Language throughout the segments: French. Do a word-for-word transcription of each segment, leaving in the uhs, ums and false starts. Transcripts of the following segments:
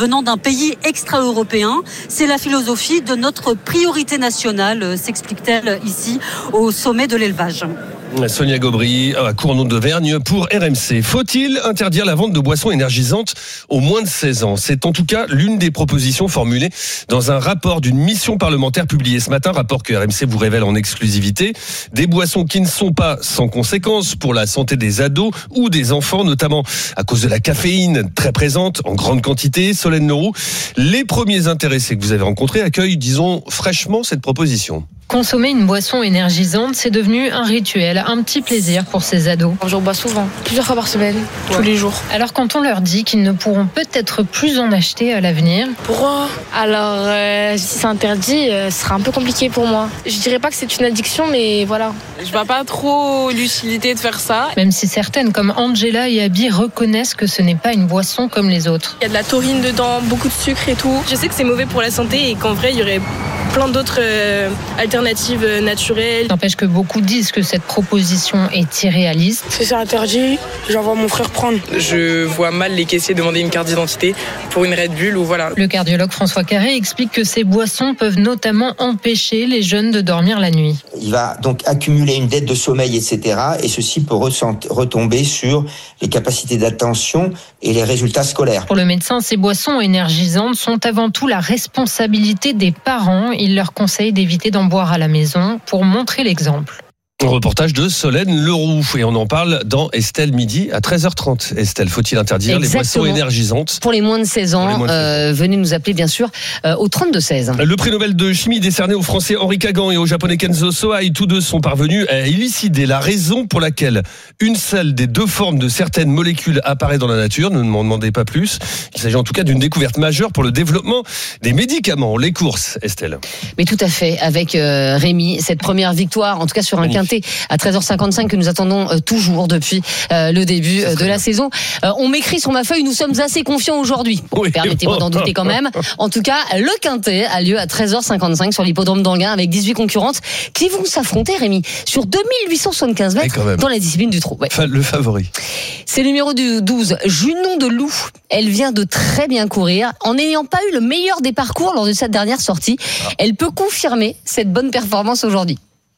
venant d'un pays extra-européen. C'est la philosophie de notre priorité nationale, s'explique-t-elle ici au sommet de l'élevage. Sonia Gobry à Cournon d'Auvergne pour R M C. Faut-il interdire la vente de boissons énergisantes aux moins de seize ans ? C'est en tout cas l'une des propositions formulées dans un rapport d'une mission parlementaire publié ce matin, rapport que R M C vous révèle en exclusivité. Des boissons qui ne sont pas sans conséquences pour la santé des ados ou des enfants, notamment à cause de la caféine très présente en grande quantité. Solène Leroux, les premiers intéressés que vous avez rencontrés accueillent, disons, fraîchement cette proposition. Consommer une boisson énergisante, c'est devenu un rituel, un petit plaisir pour ces ados. J'en bois souvent, plusieurs fois par semaine, ouais. Tous les jours. Alors quand on leur dit qu'ils ne pourront peut-être plus en acheter à l'avenir... Pourquoi ? Alors, euh, si c'est interdit, euh, ce sera un peu compliqué pour moi. Je dirais pas que c'est une addiction, mais voilà. Je vois pas trop l'utilité de faire ça. Même si certaines, comme Angela et Abby, reconnaissent que ce n'est pas une boisson comme les autres. Il y a de la taurine dedans, beaucoup de sucre et tout. Je sais que c'est mauvais pour la santé et qu'en vrai, il y aurait plein d'autres euh, alternatives euh, naturelles. N'empêche que beaucoup disent que cette proposition est irréaliste. Si c'est interdit, j'envoie mon frère prendre. Je vois mal les caissiers demander une carte d'identité pour une Red Bull ou voilà. Le cardiologue François Carré explique que ces boissons peuvent notamment empêcher les jeunes de dormir la nuit. Il va donc accumuler une dette de sommeil, et cetera. Et ceci peut retomber sur les capacités d'attention et les résultats scolaires. Pour le médecin, ces boissons énergisantes sont avant tout la responsabilité des parents. Il leur conseille d'éviter d'en boire à la maison pour montrer l'exemple. Reportage de Solène Leroux et on en parle dans Estelle Midi à treize heures trente. Estelle, faut-il interdire Exactement. les boissons énergisantes ? Pour les moins de seize ans, moins de seize ans. Euh, venez nous appeler bien sûr euh, au trente-deux seize. Le prix Nobel de chimie décerné au Français Henri Kagan et au Japonais Kenzo Sohai, tous deux sont parvenus à élucider la raison pour laquelle une seule des deux formes de certaines molécules apparaît dans la nature. Ne m'en demandez pas plus. Il s'agit en tout cas d'une découverte majeure pour le développement des médicaments. Les courses, Estelle. Mais tout à fait, avec euh, Rémi, cette première victoire, en tout cas sur un Magnifique. quintet à treize heures cinquante-cinq que nous attendons euh, toujours depuis euh, le début euh, de la saison. Euh, on m'écrit sur ma feuille, nous sommes assez confiants aujourd'hui. Bon, oui. Permettez-moi d'en douter quand même. En tout cas, le quintet a lieu à treize heures cinquante-cinq sur l'hippodrome d'Anguin avec dix-huit concurrentes qui vont s'affronter, Rémi, sur deux mille huit cent soixante-quinze mètres dans la discipline du trot. Ouais. Le favori. C'est le numéro du douze, Junon de Loup. Elle vient de très bien courir. En n'ayant pas eu le meilleur des parcours lors de cette dernière sortie, ah. elle peut confirmer cette bonne performance aujourd'hui.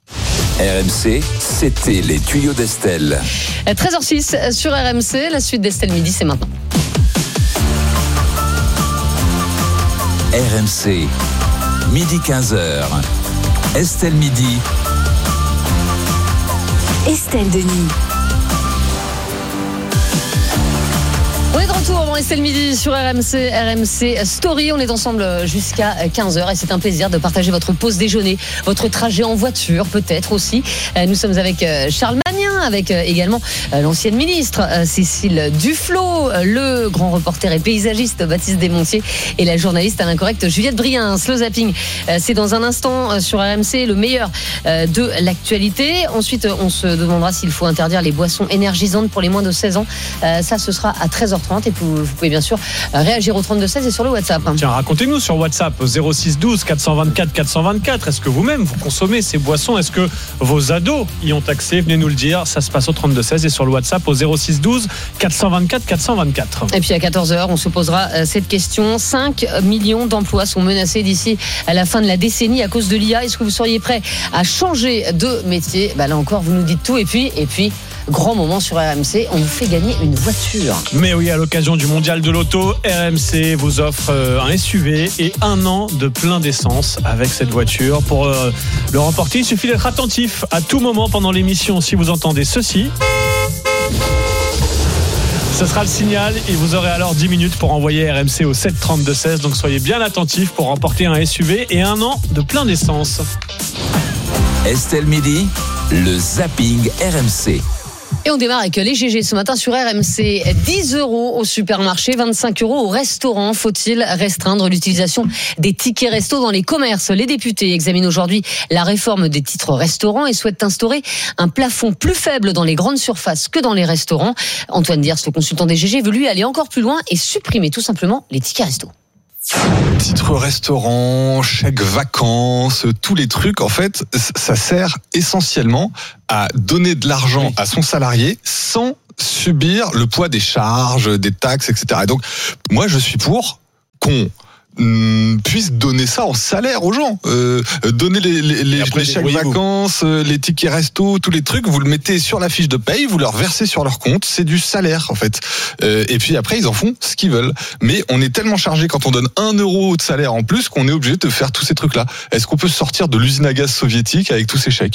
R M C, c'était les tuyaux d'Estelle. treize heures six sur R M C, la suite d'Estelle Midi, c'est maintenant. R M C, midi quinze heures. Estelle Midi. Estelle Denis. On est de retour avant Estelle Midi sur R M C, R M C Story. On est ensemble jusqu'à quinze heures et c'est un plaisir de partager votre pause déjeuner, votre trajet en voiture peut-être aussi. Nous sommes avec Charles Magnin, avec également l'ancienne ministre Cécile Duflot, le grand reporter et paysagiste Baptiste Desmontiers et la journaliste à l'incorrect Juliette Briens. Slow zapping, c'est dans un instant sur R M C, le meilleur de l'actualité. Ensuite, on se demandera s'il faut interdire les boissons énergisantes pour les moins de seize ans. Ça, ce sera à treize heures trente et vous, vous pouvez bien sûr réagir au trente-deux seize et sur le WhatsApp. Tiens, racontez-nous sur WhatsApp zéro six douze quatre cent vingt-quatre quatre cent vingt-quatre. Est-ce que vous-même vous consommez ces boissons ? Est-ce que vos ados y ont accès ? Venez nous le dire. Ça se passe au trente-deux seize et sur le WhatsApp au zéro six douze quatre cent vingt-quatre quatre cent vingt-quatre. Et puis à quatorze heures, on se posera cette question. cinq millions d'emplois sont menacés d'ici à la fin de la décennie à cause de l'I A. Est-ce que vous seriez prêt à changer de métier ? Bah là encore, vous nous dites tout. Et puis, et puis, grand moment sur R M C, on vous fait gagner une voiture. Mais oui, à l'occasion du mondial de l'auto, R M C vous offre un S U V et un an de plein d'essence avec cette voiture. Pour euh, le remporter, il suffit d'être attentif à tout moment pendant l'émission. Si vous entendez ceci, ce sera le signal et vous aurez alors dix minutes pour envoyer R M C au sept trente-deux seize. Donc soyez bien attentifs pour remporter un S U V et un an de plein d'essence. Estelle Midi, le zapping R M C. Et on démarre avec les G G ce matin sur R M C. dix euros au supermarché, vingt-cinq euros au restaurant. Faut-il restreindre l'utilisation des tickets resto dans les commerces ? Les députés examinent aujourd'hui la réforme des titres restaurants et souhaitent instaurer un plafond plus faible dans les grandes surfaces que dans les restaurants. Antoine Diers, le consultant des G G, veut lui aller encore plus loin et supprimer tout simplement les tickets resto. Titre restaurant, chèque vacances, tous les trucs, en fait, ça sert essentiellement à donner de l'argent oui. à son salarié sans subir le poids des charges, des taxes, et cetera. Et donc, moi, je suis pour qu'on puisse donner ça en salaire aux gens, euh, donner les, les, les, les chèques vacances, euh, les tickets resto, tous les trucs, vous le mettez sur la fiche de paye, vous leur versez sur leur compte, c'est du salaire en fait. Euh, et puis après ils en font ce qu'ils veulent. Mais on est tellement chargé quand on donne un euro de salaire en plus qu'on est obligé de faire tous ces trucs-là. Est-ce qu'on peut sortir de l'usine à gaz soviétique avec tous ces chèques ?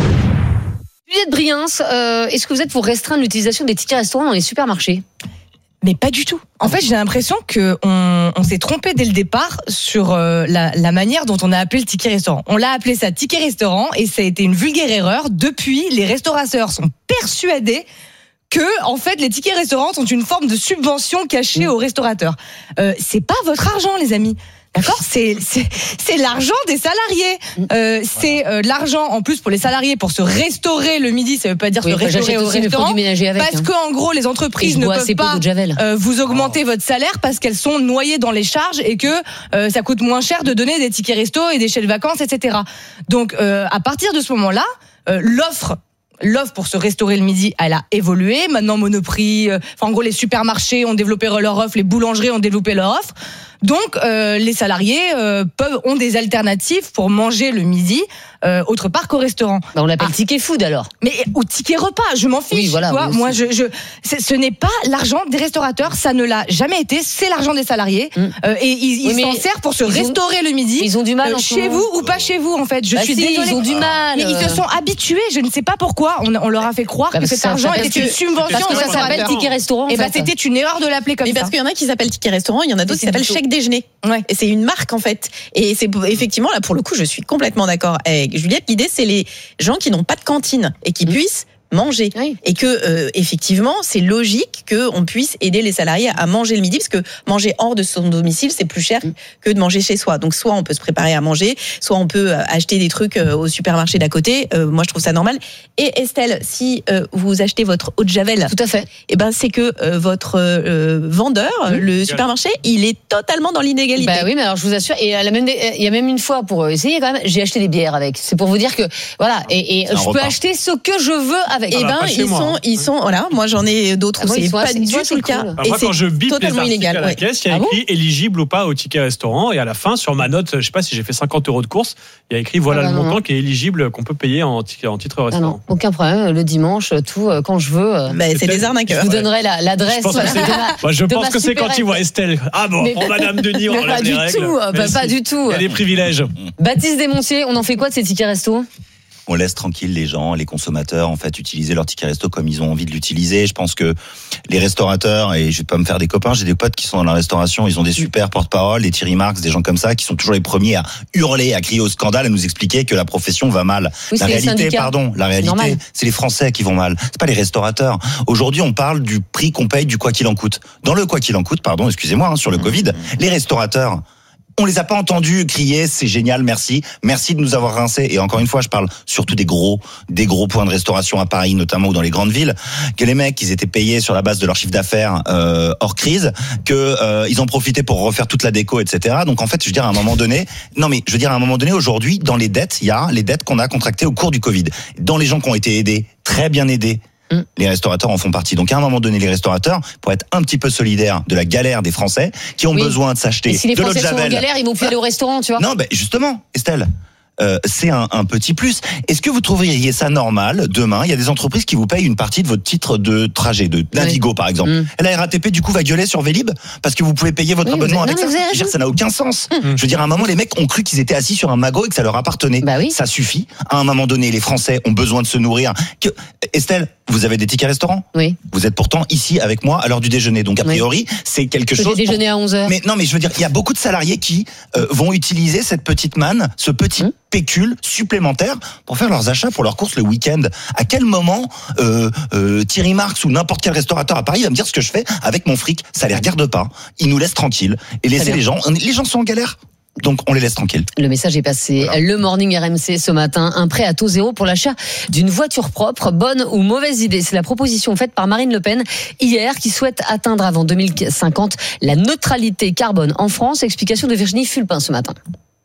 Juliette Briens, euh, est-ce que vous êtes pour restreindre l'utilisation des tickets restaurants dans les supermarchés ? Mais pas du tout. En fait, j'ai l'impression que on, on s'est trompé dès le départ sur euh, la, la manière dont on a appelé le ticket restaurant. On l'a appelé ça ticket restaurant et ça a été une vulgaire erreur. Depuis, les restaurateurs sont persuadés que, en fait, les tickets restaurants sont une forme de subvention cachée aux restaurateurs. Euh, c'est pas votre argent, les amis. D'accord, c'est c'est c'est l'argent des salariés. Euh, c'est euh, l'argent en plus pour les salariés pour se restaurer le midi. Ça veut pas dire oui, se restaurer au restaurant, avec, parce hein. que en gros les entreprises ne peuvent pas euh, vous augmenter oh. votre salaire parce qu'elles sont noyées dans les charges et que euh, ça coûte moins cher de donner des tickets resto et des chèques vacances, et cetera. Donc euh, à partir de ce moment-là, euh, l'offre L'offre pour se restaurer le midi, elle a évolué. Maintenant, Monoprix, euh, enfin, en gros, les supermarchés ont développé leur offre, les boulangeries ont développé leur offre. Donc, euh, les salariés euh, peuvent ont des alternatives pour manger le midi euh, autre part qu'au restaurant. Bah, on l'appelle ah. ticket food alors. Mais ou ticket repas, je m'en fiche. Oui, voilà, toi. Moi, je, je, ce n'est pas l'argent des restaurateurs, ça ne l'a jamais été. C'est l'argent des salariés mm. euh, et ils oui, s'en servent pour se restaurer ont, le midi. Ils ont du mal euh, chez vous ou pas chez vous en fait. Je bah suis si, désolée. Ils ont du mal. Mais ils se sont habitués. Je ne sais pas pourquoi. On, on leur a fait croire bah, que cet argent était une subvention. Parce que ça s'appelle ticket restaurant. Et bah c'était une erreur de l'appeler comme ça. Mais parce qu'il y en a qui s'appellent ticket restaurant, il y en a d'autres qui s'appellent chèque déjeuner. Ouais. Et c'est une marque en fait. Et c'est effectivement là pour le coup, je suis complètement d'accord avec Juliette. L'idée c'est les gens qui n'ont pas de cantine et qui mmh. puissent manger oui. et que euh, effectivement c'est logique que on puisse aider les salariés à manger le midi parce que manger hors de son domicile c'est plus cher mmh. que de manger chez soi. Donc soit on peut se préparer à manger, soit on peut acheter des trucs au supermarché d'à côté. Euh, moi je trouve ça normal. Et Estelle, si euh, vous achetez votre eau de javel, tout à fait. Et ben c'est que euh, votre euh, vendeur, mmh. le supermarché, il est totalement dans l'inégalité. Bah oui, mais alors je vous assure, et il y a même une fois pour essayer quand même, j'ai acheté des bières avec. C'est pour vous dire que voilà, et, et je repas. peux acheter ce que je veux avec. Et eh ben ils moi, sont, hein. ils sont, voilà. Moi j'en ai d'autres où ah, c'est pas du tout le cas. Bah, moi quand je bip les articles à la ouais. caisse, il y a ah écrit bon éligible ou pas au ticket restaurant et à la fin sur ma note, je sais pas si j'ai fait cinquante euros de course, il y a écrit voilà ah, le montant non. qui est éligible qu'on peut payer en, t- en titre restaurant. Ah, non, aucun problème. Le dimanche, tout quand je veux. Bah, c'est, c'est des arnaqueurs. Je vous donnerai la, l'adresse. Je pense que c'est, bah, je pense que c'est quand ils voient Estelle. Ah bon, pour Madame Denis, on enlève les règles. Pas du tout. Il y a des privilèges. Baptiste Desmontiers, on en fait quoi de ces tickets resto ? On laisse tranquille les gens, les consommateurs, en fait, utiliser leur ticket resto comme ils ont envie de l'utiliser. Je pense que les restaurateurs, et je vais pas me faire des copains, j'ai des potes qui sont dans la restauration, ils ont des super porte-paroles, des Thierry Marx, des gens comme ça, qui sont toujours les premiers à hurler, à crier au scandale, à nous expliquer que la profession va mal. Oui, la réalité, pardon, la réalité, normal. C'est les Français qui vont mal. C'est pas les restaurateurs. Aujourd'hui, on parle du prix qu'on paye du quoi qu'il en coûte. Dans le quoi qu'il en coûte, pardon, excusez-moi, hein, sur le Covid, les restaurateurs, on les a pas entendus crier, c'est génial, merci, merci de nous avoir rincés. Et encore une fois, je parle surtout des gros, des gros points de restauration à Paris, notamment ou dans les grandes villes, que les mecs, ils étaient payés sur la base de leur chiffre d'affaires euh, hors crise, que euh, ils ont profité pour refaire toute la déco, et cetera. Donc en fait, je veux dire à un moment donné, non mais je veux dire à un moment donné, aujourd'hui, dans les dettes, il y a les dettes qu'on a contractées au cours du Covid. Dans les gens qui ont été aidés, très bien aidés. Les restaurateurs en font partie. Donc à un moment donné, les restaurateurs, pour être un petit peu solidaires de la galère des Français, qui ont oui. besoin de s'acheter de l'eau de javel. Si les Français sont en galère, ils vont plus aller au restaurant, tu vois. Non, ben justement, Estelle. Euh, c'est un, un petit plus. Est-ce que vous trouveriez ça normal demain? Il y a des entreprises qui vous payent une partie de votre titre de trajet, de Navigo oui. par exemple. Mmh. La R A T P du coup va gueuler sur Vélib parce que vous pouvez payer votre oui, abonnement avec ça. Je veux dire, ça n'a aucun sens. Mmh. Je veux dire, à un moment, les mecs ont cru qu'ils étaient assis sur un magot et que ça leur appartenait. Bah oui. Ça suffit. À un moment donné, les Français ont besoin de se nourrir. Que... Estelle, vous avez des tickets restaurants? Oui. Vous êtes pourtant ici avec moi à l'heure du déjeuner. Donc a priori, oui. c'est quelque chose. J'ai déjeuné pour... à onze heures. Mais non, mais je veux dire, il y a beaucoup de salariés qui euh, vont utiliser cette petite manne, ce petit mmh. pécule supplémentaire pour faire leurs achats pour leurs courses le week-end. À quel moment euh, euh, Thierry Marx ou n'importe quel restaurateur à Paris va me dire ce que je fais avec mon fric? Ça les regarde pas. Ils nous laissent tranquilles et laisser les gens. Les gens sont en galère. Donc on les laisse tranquilles. Le message est passé. Voilà. Le Morning R M C ce matin, un prêt à taux zéro pour l'achat d'une voiture propre, bonne ou mauvaise idée. C'est la proposition faite par Marine Le Pen hier, qui souhaite atteindre avant deux mille cinquante la neutralité carbone en France. Explication de Virginie Fulpin ce matin.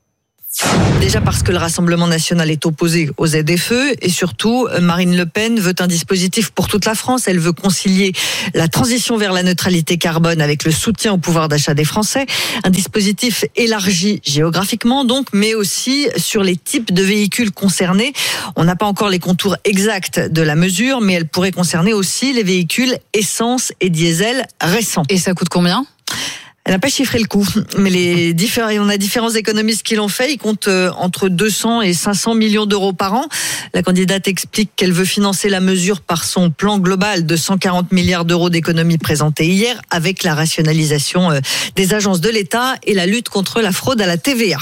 Déjà parce que le Rassemblement national est opposé aux Z F E et surtout, Marine Le Pen veut un dispositif pour toute la France. Elle veut concilier la transition vers la neutralité carbone avec le soutien au pouvoir d'achat des Français. Un dispositif élargi géographiquement donc, mais aussi sur les types de véhicules concernés. On n'a pas encore les contours exacts de la mesure, mais elle pourrait concerner aussi les véhicules essence et diesel récents. Et ça coûte combien ? Elle n'a pas chiffré le coût, mais les différents, on a différents économistes qui l'ont fait. Ils comptent entre deux cents et cinq cents millions d'euros par an. La candidate explique qu'elle veut financer la mesure par son plan global de cent quarante milliards d'euros d'économies présenté hier, avec la rationalisation des agences de l'État et la lutte contre la fraude à la T V A.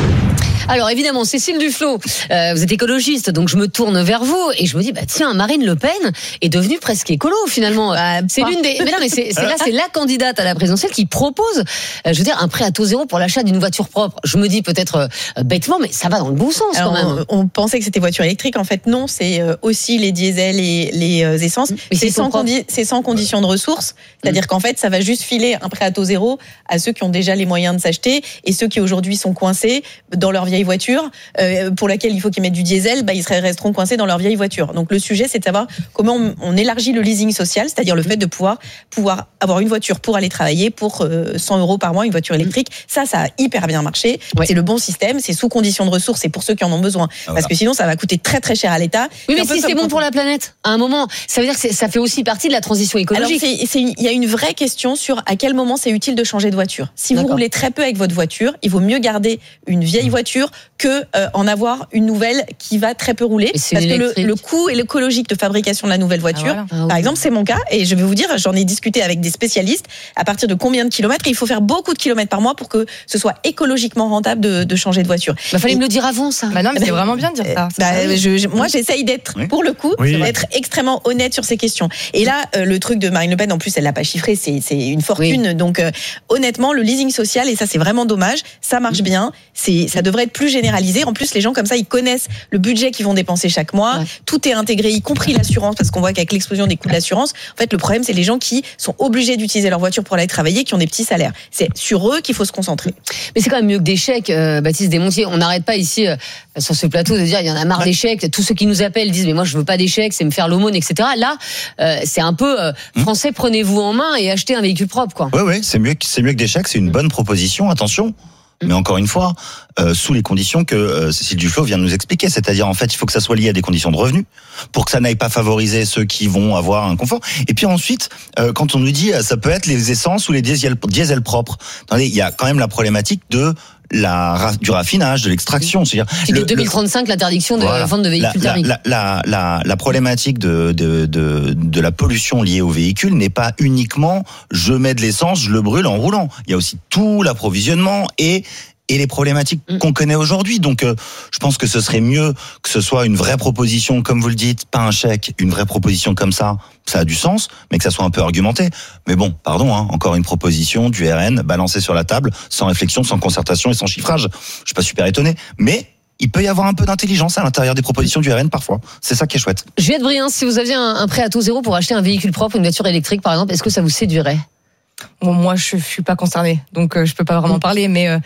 Alors évidemment, Cécile Duflot, euh, vous êtes écologiste, donc je me tourne vers vous et je me dis, bah tiens, Marine Le Pen est devenue presque écolo finalement. Euh, c'est l'une des, mais non, mais c'est, c'est là, c'est la candidate à la présidentielle qui propose, euh, je veux dire, un prêt à taux zéro pour l'achat d'une voiture propre. Je me dis peut-être euh, bêtement, mais ça va dans le bon sens. Alors, quand même. On, on pensait que c'était voiture électrique, en fait non, c'est euh, aussi les diesels et les euh, essences. Mais c'est, sans condi- c'est sans condition de ressources, c'est-à-dire mmh. qu'en fait, ça va juste filer un prêt à taux zéro à ceux qui ont déjà les moyens de s'acheter et ceux qui aujourd'hui sont coincés dans leur vieille voiture euh, pour laquelle il faut qu'ils mettent du diesel, bah, ils resteront coincés dans leur vieille voiture. Donc le sujet, c'est de savoir comment on, on élargit le leasing social, c'est-à-dire le fait de pouvoir pouvoir avoir une voiture pour aller travailler pour euh, cent euros par mois, une voiture électrique. Ça, ça a hyper bien marché. Ouais. C'est le bon système, c'est sous condition de ressources et pour ceux qui en ont besoin. Voilà. Parce que sinon, ça va coûter très très cher à l'État. Oui, mais si c'est bon pour la planète, à un moment, ça veut dire que ça fait aussi partie de la transition écologique. Alors, c'est, c'est, il y a une vraie question sur à quel moment c'est utile de changer de voiture. Si D'accord. vous roulez très peu avec votre voiture, il vaut mieux garder une vieille voiture que euh, en avoir une nouvelle qui va très peu rouler, parce que le, le coût et l'écologique de fabrication de la nouvelle voiture, ah, voilà. ah, oui. par exemple, c'est mon cas, et je vais vous dire, j'en ai discuté avec des spécialistes, à partir de combien de kilomètres, et il faut faire beaucoup de kilomètres par mois pour que ce soit écologiquement rentable de, de changer de voiture. Bah, fallait et, me le dire avant, ça. Bah non, mais c'est vraiment bien de dire ça. Bah, je, je, moi, j'essaye d'être, oui. pour le coup, oui. d'être extrêmement honnête sur ces questions. Et là, euh, le truc de Marine Le Pen, en plus, elle l'a pas chiffré, c'est, c'est une fortune. Oui. Donc, euh, honnêtement, le leasing social, et ça, c'est vraiment dommage, ça marche oui. bien, c'est, ça devrait être plus généralisé. En plus, les gens comme ça, ils connaissent le budget qu'ils vont dépenser chaque mois. Ouais. Tout est intégré, y compris l'assurance, parce qu'on voit qu'avec l'explosion des coûts de l'assurance, en fait, le problème, c'est les gens qui sont obligés d'utiliser leur voiture pour aller travailler, qui ont des petits salaires. C'est sur eux qu'il faut se concentrer. Mais c'est quand même mieux que des chèques, euh, Baptiste Desmontiers. On n'arrête pas ici, euh, sur ce plateau, de dire il y en a marre ouais. des chèques. Tous ceux qui nous appellent disent mais moi je veux pas des chèques, c'est me faire l'aumône, et cetera. Là, euh, c'est un peu euh, français, mmh. prenez-vous en main et achetez un véhicule propre, quoi. Oui, oui, c'est mieux, c'est mieux que des chèques. C'est une bonne proposition. Attention. Mais encore une fois, euh, sous les conditions que euh, Cécile Duflot vient de nous expliquer, c'est-à-dire en fait, il faut que ça soit lié à des conditions de revenus pour que ça n'aille pas favoriser ceux qui vont avoir un confort. Et puis ensuite, euh, quand on nous dit ça peut être les essences ou les diesel, diesel propres, attendez, il y a quand même la problématique de la du raffinage, de l'extraction, c'est-à-dire c'est le, deux mille trente-cinq le, l'interdiction de voilà, vente de véhicules la, thermiques. La, la, la, la problématique de, de de de la pollution liée aux véhicules n'est pas uniquement je mets de l'essence, je le brûle en roulant. Il y a aussi tout l'approvisionnement et et les problématiques qu'on connaît aujourd'hui. Donc, euh, je pense que ce serait mieux que ce soit une vraie proposition, comme vous le dites, pas un chèque, une vraie proposition comme ça, ça a du sens, mais que ça soit un peu argumenté. Mais bon, pardon, hein, encore une proposition du R N balancée sur la table, sans réflexion, sans concertation et sans chiffrage. Je suis pas super étonné, mais il peut y avoir un peu d'intelligence à l'intérieur des propositions du R N parfois. C'est ça qui est chouette. Juliette Briens, si vous aviez un, un prêt à taux zéro pour acheter un véhicule propre, une voiture électrique par exemple, est-ce que ça vous séduirait ? Bon, moi, je suis pas concernée, donc euh, je peux pas vraiment mmh. parler, mais... Euh...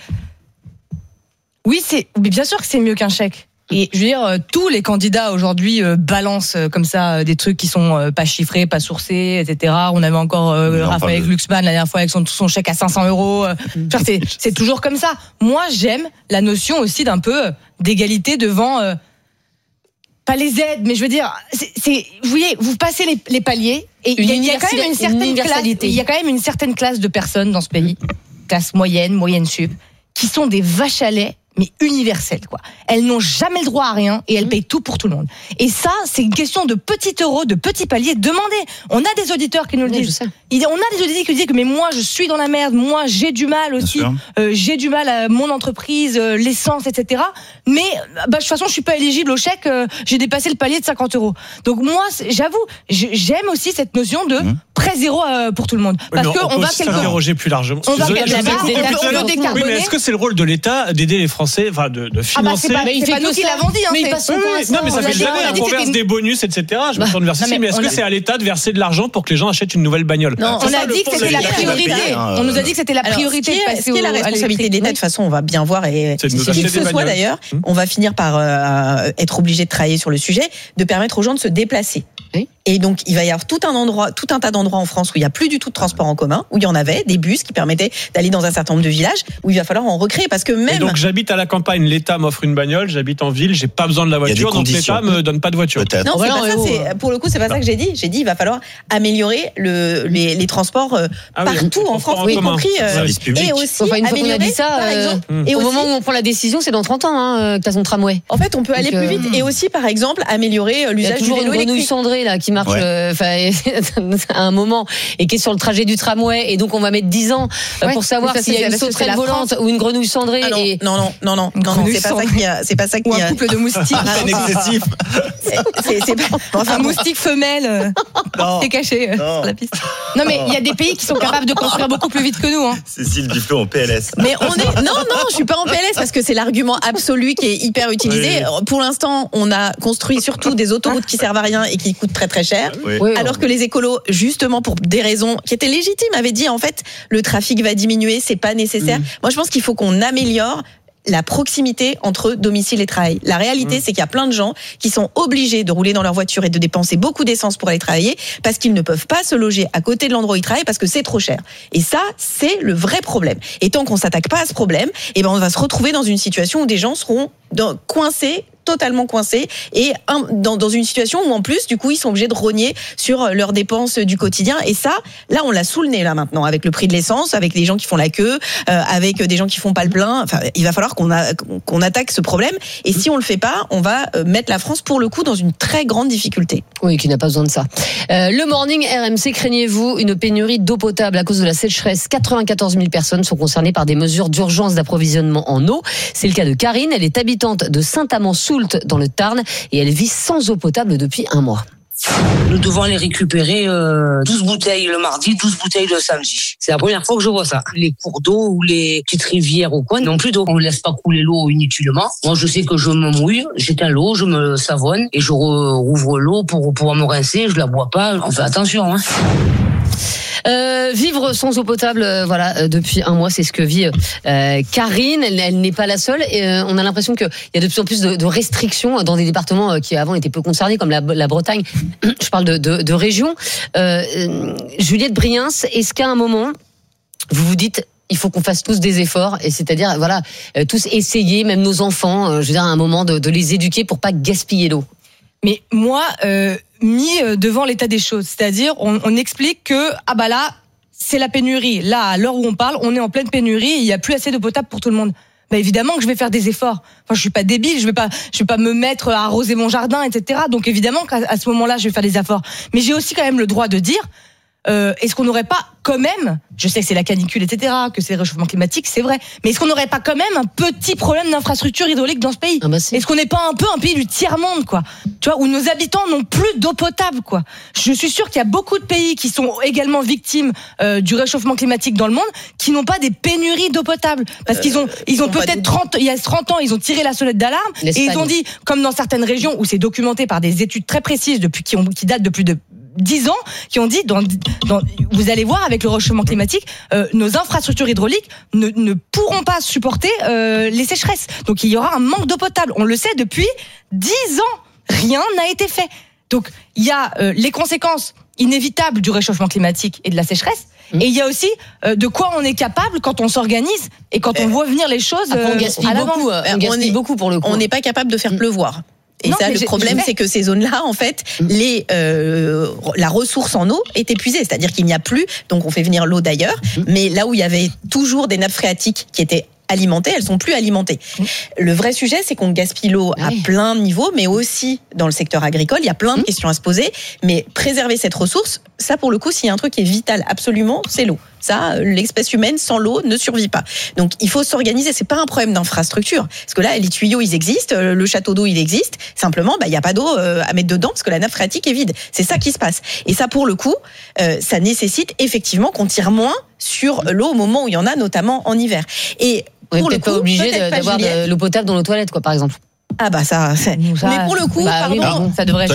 Oui, c'est, mais bien sûr que c'est mieux qu'un chèque. Et je veux dire, euh, tous les candidats aujourd'hui euh, balancent euh, comme ça euh, des trucs qui sont euh, pas chiffrés, pas sourcés, et cetera. On avait encore euh, Raphaël de... Glucksmann la dernière fois avec son, son chèque à cinq cents euros. Euh, genre c'est, c'est toujours comme ça. Moi, j'aime la notion aussi d'un peu euh, d'égalité devant, euh, pas les aides, mais je veux dire, c'est, c'est vous voyez, vous passez les, les paliers et il y, y a quand même une certaine classe, il y a quand même une certaine classe de personnes dans ce pays, classe moyenne, moyenne sup, qui sont des vaches à lait, mais universelles, quoi. Elles n'ont jamais le droit à rien et elles payent tout pour tout le monde. Et ça, c'est une question de petits euros, de petits paliers. Demandez. On a des auditeurs qui nous le oui, disent. On a des auditeurs qui nous disent que mais moi, je suis dans la merde. Moi, j'ai du mal aussi. Euh, j'ai du mal à mon entreprise, euh, l'essence, et cetera. Mais bah, de toute façon, je suis pas éligible au chèque. Euh, j'ai dépassé le palier de cinquante euros. Donc moi, j'avoue, j'aime aussi cette notion de mmh. prêt zéro euh, pour tout le monde. Parce oui, qu'on va quelque s'interroger plus largement. On va quelque part. Oui, mais est-ce que c'est le rôle de l'État d'aider les Français Français, enfin de, de financer. Ah bah c'est pas, c'est pas nous qui l'avons dit. Hein, mais il passe son temps à ça. Non, mais ça fait des années qu'on verse des bonus, et cetera. Je me tourne vers Cécile, mais est-ce que c'est à l'État de verser de l'argent pour que les gens achètent une nouvelle bagnole? Non, on a dit que c'était la priorité. On nous a dit que c'était la priorité de passer. Ce qui est la responsabilité de l'État, de toute façon, on va bien voir, et c'est de que ce soit d'ailleurs, on va finir par être obligé de travailler sur le sujet, de permettre aux gens de se déplacer. Oui. Et donc, il va y avoir tout un endroit, tout un tas d'endroits en France où il n'y a plus du tout de transport en commun, où il y en avait, des bus qui permettaient d'aller dans un certain nombre de villages, où il va falloir en recréer, parce que même. Et donc, j'habite à la campagne, l'État m'offre une bagnole, j'habite en ville, j'ai pas besoin de la voiture, donc l'État me donne pas de voiture. Peut-être. Non, c'est pas ça, c'est, pour le coup, c'est pas ça que j'ai dit. J'ai dit, il va falloir améliorer le, les, les transports euh, ah oui, partout en France, en y compris, euh, et aussi enfin, une fois améliorer, qu'on a dit ça, par exemple, euh, et au aussi, moment où on prend la décision, c'est dans trente ans, hein, que t'as ton tramway. En fait, on peut aller donc, plus vite, euh, et aussi, par exemple, améliorer l'usage du vélo électrique. Il y a toujours une grenouille cendrée, là, qui marche, enfin, à un moment, et qui est sur le trajet du tramway, et donc on va mettre dix ans ouais, pour savoir s'il y a une sauterelle volante ou une grenouille cendrée. Ah non, et... non, non, non, non, non, non, c'est pas ça qu'il y a, c'est pas ça qu'il y a. Un couple de moustiques. C'est excessif. C'est, c'est pas, enfin, un moustique femelle, non, c'est caché non, sur la piste. Non, mais il y a des pays qui sont capables de construire beaucoup plus vite que nous, hein. Cécile Duflo en P L S. Mais on est, non, non, je suis pas en P L S parce que c'est l'argument absolu qui est hyper utilisé. Oui. Pour l'instant, on a construit surtout des autoroutes qui servent à rien et qui coûtent très très cher. Oui. Alors que les écolos, justement pour des raisons qui étaient légitimes, avaient dit en fait le trafic va diminuer, c'est pas nécessaire. Mmh. Moi je pense qu'il faut qu'on améliore la proximité entre domicile et travail. La réalité, mmh. c'est qu'il y a plein de gens qui sont obligés de rouler dans leur voiture et de dépenser beaucoup d'essence pour aller travailler parce qu'ils ne peuvent pas se loger à côté de l'endroit où ils travaillent parce que c'est trop cher. Et ça, c'est le vrai problème. Et tant qu'on s'attaque pas à ce problème, eh ben on va se retrouver dans une situation où des gens seront dans, coincés totalement coincés et un, dans, dans une situation où en plus du coup ils sont obligés de rogner sur leurs dépenses du quotidien, et ça là on l'a sous le nez là maintenant avec le prix de l'essence, avec les gens qui font la queue, euh, avec des gens qui font pas le plein. Enfin il va falloir qu'on, a, qu'on attaque ce problème, et si on le fait pas on va mettre la France pour le coup dans une très grande difficulté. Oui, qui n'a pas besoin de ça. Euh, le Morning R M C, craignez-vous une pénurie d'eau potable à cause de la sécheresse? quatre-vingt-quatorze mille personnes sont concernées par des mesures d'urgence d'approvisionnement en eau. C'est le cas de Karine, elle est habitante de Saint-Amand-Soult dans le Tarn et elle vit sans eau potable depuis un mois. Nous devons aller récupérer euh, douze bouteilles le mardi, douze bouteilles le samedi. C'est la première fois que je vois ça. Les cours d'eau ou les petites rivières au coin n'ont plus d'eau. On ne laisse pas couler l'eau inutilement. Moi, je sais que je me mouille, j'éteins l'eau, je me savonne et je rouvre l'eau pour pouvoir me rincer. Je la bois pas. On fait attention, hein. Euh, vivre sans eau potable, euh, voilà, euh, depuis un mois, c'est ce que vit euh, Karine. Elle, elle n'est pas la seule. Et, euh, on a l'impression qu'il y a de plus en plus de, de restrictions dans des départements euh, qui avant étaient peu concernés, comme la, la Bretagne. Je parle de, de, de régions. Euh, euh, Juliette Briens, est-ce qu'à un moment, vous vous dites il faut qu'on fasse tous des efforts, et c'est-à-dire voilà, euh, tous essayer, même nos enfants, euh, je veux dire à un moment de, de les éduquer pour pas gaspiller l'eau. Mais moi, euh, mis devant l'état des choses, c'est-à-dire on, on explique que ah bah là c'est la pénurie. Là, à l'heure où on parle, on est en pleine pénurie, et il y a plus assez d'eau potable pour tout le monde. Bah évidemment que je vais faire des efforts. Enfin, je suis pas débile, je vais pas, je vais pas me mettre à arroser mon jardin, et cetera. Donc évidemment qu'à à ce moment-là, je vais faire des efforts. Mais j'ai aussi quand même le droit de dire. Euh, est-ce qu'on n'aurait pas quand même, je sais que c'est la canicule, et cetera, que c'est le réchauffement climatique, c'est vrai, mais est-ce qu'on n'aurait pas quand même un petit problème d'infrastructure hydraulique dans ce pays? ah bah Est-ce qu'on n'est pas un peu un pays du tiers-monde, quoi? Tu vois, où nos habitants n'ont plus d'eau potable, quoi? Je suis sûre qu'il y a beaucoup de pays qui sont également victimes euh, du réchauffement climatique dans le monde, qui n'ont pas des pénuries d'eau potable, parce euh, qu'ils ont, ils ont peut-être trente, il y a trente ans, ils ont tiré la sonnette d'alarme, l'Espagne. Et ils ont dit, comme dans certaines régions où c'est documenté par des études très précises depuis qui, ont, qui datent de plus de dix ans, qui ont dit, dans, dans, vous allez voir avec le réchauffement climatique, euh, nos infrastructures hydrauliques ne, ne pourront pas supporter euh, les sécheresses. Donc il y aura un manque d'eau potable. On le sait depuis dix ans. Rien n'a été fait. Donc il y a euh, les conséquences inévitables du réchauffement climatique et de la sécheresse. Mmh. Et il y a aussi euh, de quoi on est capable quand on s'organise et quand on voit venir les choses euh, on gaspille à l'avant. Beaucoup, euh, on gaspille on est, beaucoup pour le coup. On n'est pas capable de faire mmh. pleuvoir. Et non, ça, le problème, c'est que ces zones-là, en fait, mmh. les euh, la ressource en eau est épuisée. C'est-à-dire qu'il n'y a plus, donc on fait venir l'eau d'ailleurs. Mmh. Mais là où il y avait toujours des nappes phréatiques qui étaient alimentées, elles sont plus alimentées. Mmh. Le vrai sujet, c'est qu'on gaspille l'eau ah à oui. plein de niveaux, mais aussi dans le secteur agricole. Il y a plein de mmh. questions à se poser. Mais préserver cette ressource, ça, pour le coup, s'il y a un truc qui est vital absolument, c'est l'eau. Ça, l'espèce humaine sans l'eau ne survit pas. Donc, il faut s'organiser. C'est pas un problème d'infrastructure, parce que là, les tuyaux, ils existent, le château d'eau, il existe. Simplement, bah, il y a pas d'eau à mettre dedans parce que la nappe phréatique est vide. C'est ça qui se passe. Et ça, pour le coup, euh, ça nécessite effectivement qu'on tire moins sur l'eau au moment où il y en a, notamment en hiver. Et On n'est peut-être pas obligé d'avoir de l'eau potable dans nos toilettes, quoi, par exemple. Ah bah ça, c'est... ça mais pour le coup, bah, pardon, oui, bon, ça devrait être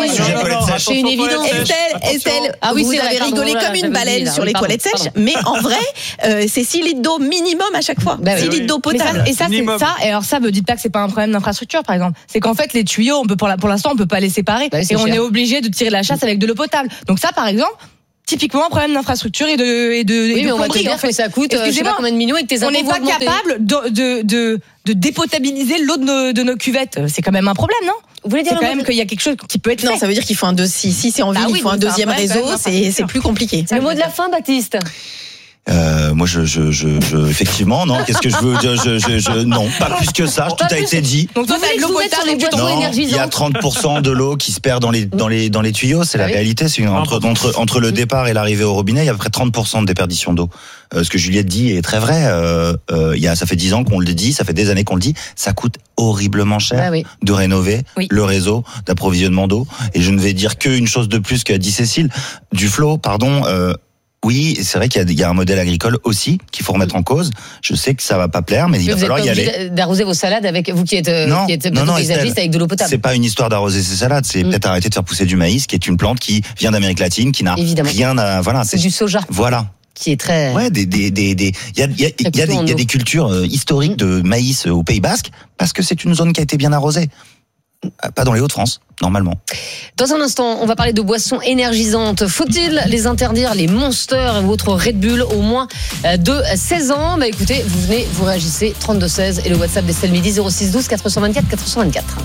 c'est une évidence. Estelle, Estelle, ah oui, vous avez vrai, rigolé pardon, comme une baleine là, sur les pardon, toilettes sèches, pardon. Mais en vrai, euh, c'est six litres d'eau minimum à chaque fois. Bah, six oui. litres d'eau potable. Ça, et ça, minimum. C'est ça. Et alors ça, me dites pas que c'est pas un problème d'infrastructure, par exemple. C'est qu'en fait, les tuyaux, on peut pour, la, pour l'instant, on peut pas les séparer, bah, et cher. On est obligé de tirer la chasse avec de l'eau potable. Donc ça, par exemple. Typiquement un problème d'infrastructure et de et de, oui, et de mais on va te dire en fait. Que ça coûte je sais pas combien de millions et que tes impôts on n'est pas capable de, de, de, de dépotabiliser l'eau de nos, de nos cuvettes. C'est quand même un problème, non? Vous voulez dire c'est quand même qu'il y a quelque chose qui peut être fait. Non, ça veut dire qu'il faut un deuxième. Si c'est en ville, ah oui, il faut un deuxième réseau. C'est, c'est plus compliqué. C'est le mot de la fin, Baptiste. Euh, moi, je, je, je, je, effectivement, non. Qu'est-ce que je veux je, je, je, je, non, pas plus que ça. Tout a été dit. Donc, toi, t'as de l'eau potable et boissons énergisantes. Il y a trente pour cent de l'eau qui se perd dans les, dans les, dans les tuyaux. C'est la ah oui. réalité. C'est une, entre, entre, entre le départ et l'arrivée au robinet, il y a à peu près trente pour cent de déperdition d'eau. Euh, ce que Juliette dit est très vrai. Euh, euh, il y a, ça fait dix ans qu'on le dit, ça fait des années qu'on le dit. Ça coûte horriblement cher ah oui. de rénover oui. le réseau d'approvisionnement d'eau. Et je ne vais dire qu'une chose de plus qu'a dit Cécile. Duflo, pardon, euh, oui, c'est vrai qu'il y a, il y a un modèle agricole aussi qu'il faut remettre en cause. Je sais que ça va pas plaire, mais il va vous falloir êtes y aller. aller. D'arroser vos salades avec vous qui êtes, non, qui êtes non, non, paysagiste Estelle, avec de l'eau potable. C'est pas une histoire d'arroser ses salades, c'est mm. peut-être arrêter de faire pousser du maïs, qui est une plante qui vient d'Amérique latine, qui n'a Évidemment. rien à, voilà. C'est, c'est du soja. Voilà. Qui est très. Ouais, des, des, des, des, il y a, il y a, il y a des, il y a des cultures historiques mm. de maïs au Pays Basque, parce que c'est une zone qui a été bien arrosée. Pas dans les Hauts-de-France, normalement. Dans un instant, on va parler de boissons énergisantes. Faut-il les interdire, les Monster ou autres Red Bull, au moins de seize ans? Bah écoutez, vous venez, vous réagissez, trente-deux seize et le WhatsApp d'Estelle Midi, zéro six douze quatre cent vingt-quatre quatre cent vingt-quatre.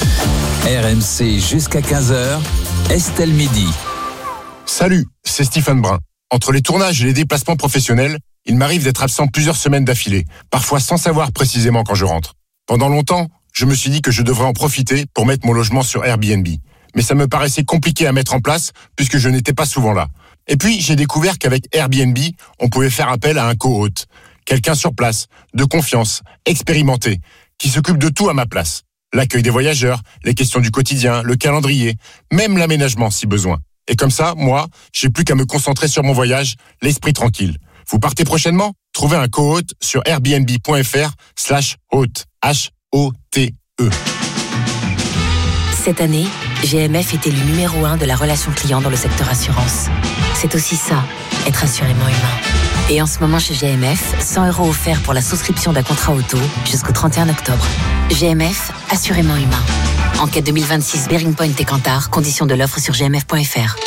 R M C jusqu'à quinze heures, Estelle Midi. Salut, c'est Stéphane Brun. Entre les tournages et les déplacements professionnels, il m'arrive d'être absent plusieurs semaines d'affilée, parfois sans savoir précisément quand je rentre. Pendant longtemps, je me suis dit que je devrais en profiter pour mettre mon logement sur Airbnb. Mais ça me paraissait compliqué à mettre en place puisque je n'étais pas souvent là. Et puis, j'ai découvert qu'avec Airbnb, on pouvait faire appel à un co-hôte. Quelqu'un sur place, de confiance, expérimenté, qui s'occupe de tout à ma place. L'accueil des voyageurs, les questions du quotidien, le calendrier, même l'aménagement si besoin. Et comme ça, moi, j'ai plus qu'à me concentrer sur mon voyage, l'esprit tranquille. Vous partez prochainement? Trouvez un co-hôte sur airbnb.fr slash hôte. H O T E. Cette année, G M F est élu numéro un de la relation client dans le secteur assurance. C'est aussi ça, être assurément humain. Et en ce moment chez G M F, cent euros offerts pour la souscription d'un contrat auto jusqu'au trente et un octobre. G M F, assurément humain. Enquête deux mille vingt-six, Bearing Point et Kantar, conditions de l'offre sur g m f point f r.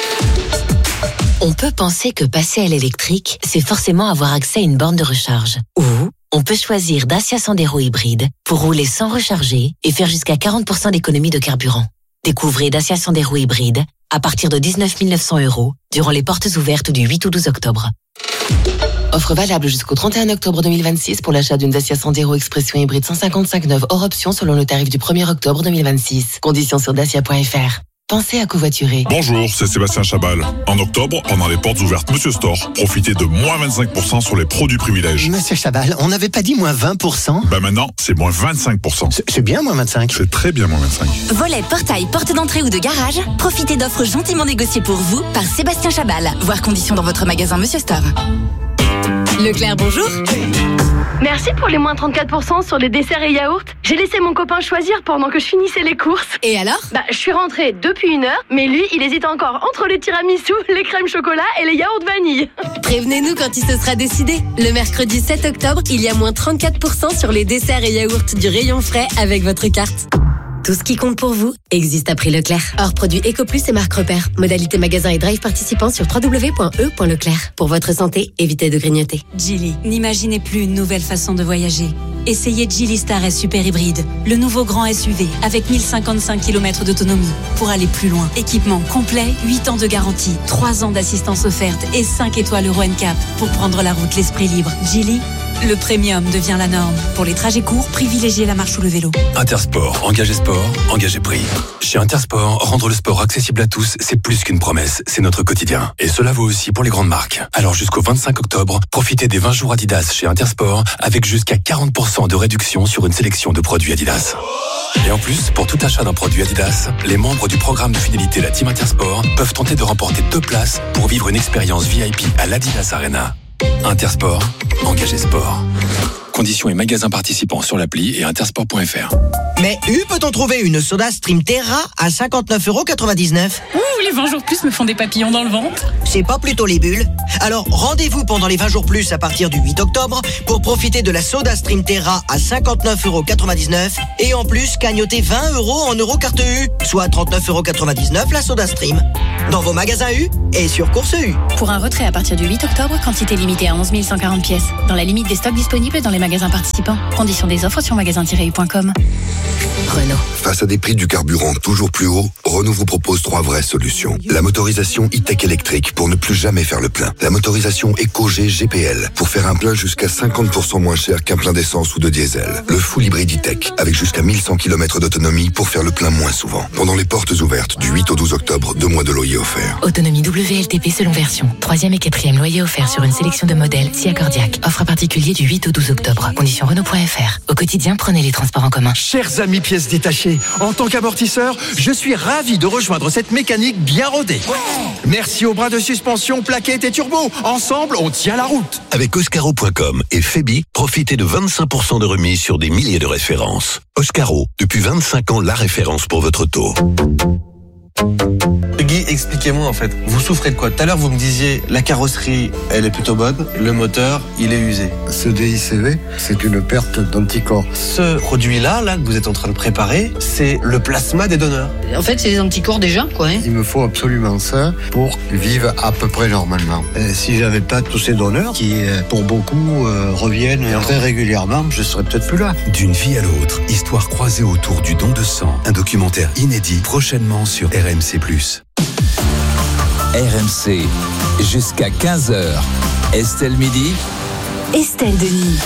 On peut penser que passer à l'électrique, c'est forcément avoir accès à une borne de recharge. Ou on peut choisir Dacia Sandero hybride pour rouler sans recharger et faire jusqu'à quarante pour cent d'économie de carburant. Découvrez Dacia Sandero hybride à partir de dix-neuf mille neuf cents euros durant les portes ouvertes du huit au douze octobre. Offre valable jusqu'au trente et un octobre deux mille vingt-six pour l'achat d'une Dacia Sandero Expression hybride cent cinquante-cinq neuve hors option selon le tarif du premier octobre deux mille vingt-six. Conditions sur dacia point f r. Pensez à covoiturer. Bonjour, c'est Sébastien Chabal. En octobre, pendant les portes ouvertes Monsieur Store, profitez de moins vingt-cinq pour cent sur les produits privilèges. Monsieur Chabal, on n'avait pas dit moins vingt pour cent? Bah maintenant, c'est moins vingt-cinq pour cent. C'est, c'est bien moins vingt-cinq. C'est très bien moins vingt-cinq. Volet, portail, porte d'entrée ou de garage, profitez d'offres gentiment négociées pour vous par Sébastien Chabal. Voir conditions dans votre magasin Monsieur Store. Leclerc, bonjour. Merci pour les moins trente-quatre pour cent sur les desserts et yaourts. J'ai laissé mon copain choisir pendant que je finissais les courses. Et alors? Bah, je suis rentrée depuis une heure, mais lui, il hésite encore entre les tiramisu, les crèmes chocolat et les yaourts vanille. Prévenez-nous quand il se sera décidé. Le mercredi sept octobre, il y a moins trente-quatre pour cent sur les desserts et yaourts du rayon frais avec votre carte. Tout ce qui compte pour vous existe à prix Leclerc. Hors produit EcoPlus et marque repère. Modalité magasin et drive participant sur w w w point e point leclerc. Pour votre santé, évitez de grignoter. Geely, n'imaginez plus une nouvelle façon de voyager. Essayez Geely Star S Super Hybride, le nouveau grand S U V avec mille cinquante-cinq kilomètres d'autonomie pour aller plus loin. Équipement complet, huit ans de garantie, trois ans d'assistance offerte et cinq étoiles Euro N C A P pour prendre la route l'esprit libre. Geely, le premium devient la norme. Pour les trajets courts, privilégiez la marche ou le vélo. Intersport, engagez sport, engagez prix. Chez Intersport, rendre le sport accessible à tous, c'est plus qu'une promesse, c'est notre quotidien. Et cela vaut aussi pour les grandes marques. Alors jusqu'au vingt-cinq octobre, profitez des vingt jours Adidas chez Intersport avec jusqu'à quarante pour cent de réduction sur une sélection de produits Adidas. Et en plus, pour tout achat d'un produit Adidas, les membres du programme de fidélité La Team Intersport peuvent tenter de remporter deux places pour vivre une expérience V I P à l'Adidas Arena. Intersport, engagez sport. Conditions et magasins participants sur l'appli et intersport point f r. Mais U peut-on trouver une Soda Stream Terra à cinquante-neuf euros quatre-vingt-dix-neuf? Ouh, les vingt jours plus me font des papillons dans le ventre. C'est pas plutôt les bulles? Alors rendez-vous pendant les vingt jours plus à partir du huit octobre pour profiter de la Soda Stream Terra à cinquante-neuf euros quatre-vingt-dix-neuf et en plus cagnoter vingt euros en euro carte U, soit trente-neuf euros quatre-vingt-dix-neuf la Soda Stream. Dans vos magasins U et sur Course U. Pour un retrait à partir du huit octobre, quantité limitée à onze mille cent quarante pièces. Dans la limite des stocks disponibles dans les magasins participants. Conditions des offres sur magasin tiret u point com. Renault. Face à des prix du carburant toujours plus hauts, Renault vous propose trois vraies solutions. La motorisation e-tech électrique pour ne plus jamais faire le plein. La motorisation EcoG G P L pour faire un plein jusqu'à cinquante pour cent moins cher qu'un plein d'essence ou de diesel. Le full hybride e-tech avec jusqu'à mille cent kilomètres d'autonomie pour faire le plein moins souvent. Pendant les portes ouvertes du huit au douze octobre, deux mois de loyer offert. Autonomie W L T P selon version. Troisième et quatrième loyer offert sur une sélection de modèles si accordiaque. Offre particulier du huit au douze octobre. Conditions Renault point f r. Au quotidien, prenez les transports en commun. Chers amis pièces détachées, en tant qu'amortisseur, je suis ravi de rejoindre cette mécanique bien rodée. Merci aux bras de suspension, plaquettes et turbo. Ensemble, on tient la route. Avec Oscaro point com et Febi, profitez de vingt-cinq pour cent de remise sur des milliers de références. Oscaro, depuis vingt-cinq ans, la référence pour votre taux. Guy, expliquez-moi en fait, vous souffrez de quoi? Tout à l'heure vous me disiez la carrosserie elle est plutôt bonne, le moteur il est usé. Ce D I C V, c'est une perte d'anticorps. Ce produit-là, là, que vous êtes en train de préparer, c'est le plasma des donneurs. En fait c'est des anticorps déjà quoi. Hein. Il me faut absolument ça pour vivre à peu près normalement. Et si j'avais pas tous ces donneurs qui pour beaucoup euh, reviennent très régulièrement, je serais peut-être plus là. D'une vie à l'autre, histoire croisée autour du don de sang. Un documentaire inédit prochainement sur R M C plus. R M C, jusqu'à quinze heures. Estelle Midi. Estelle Denis.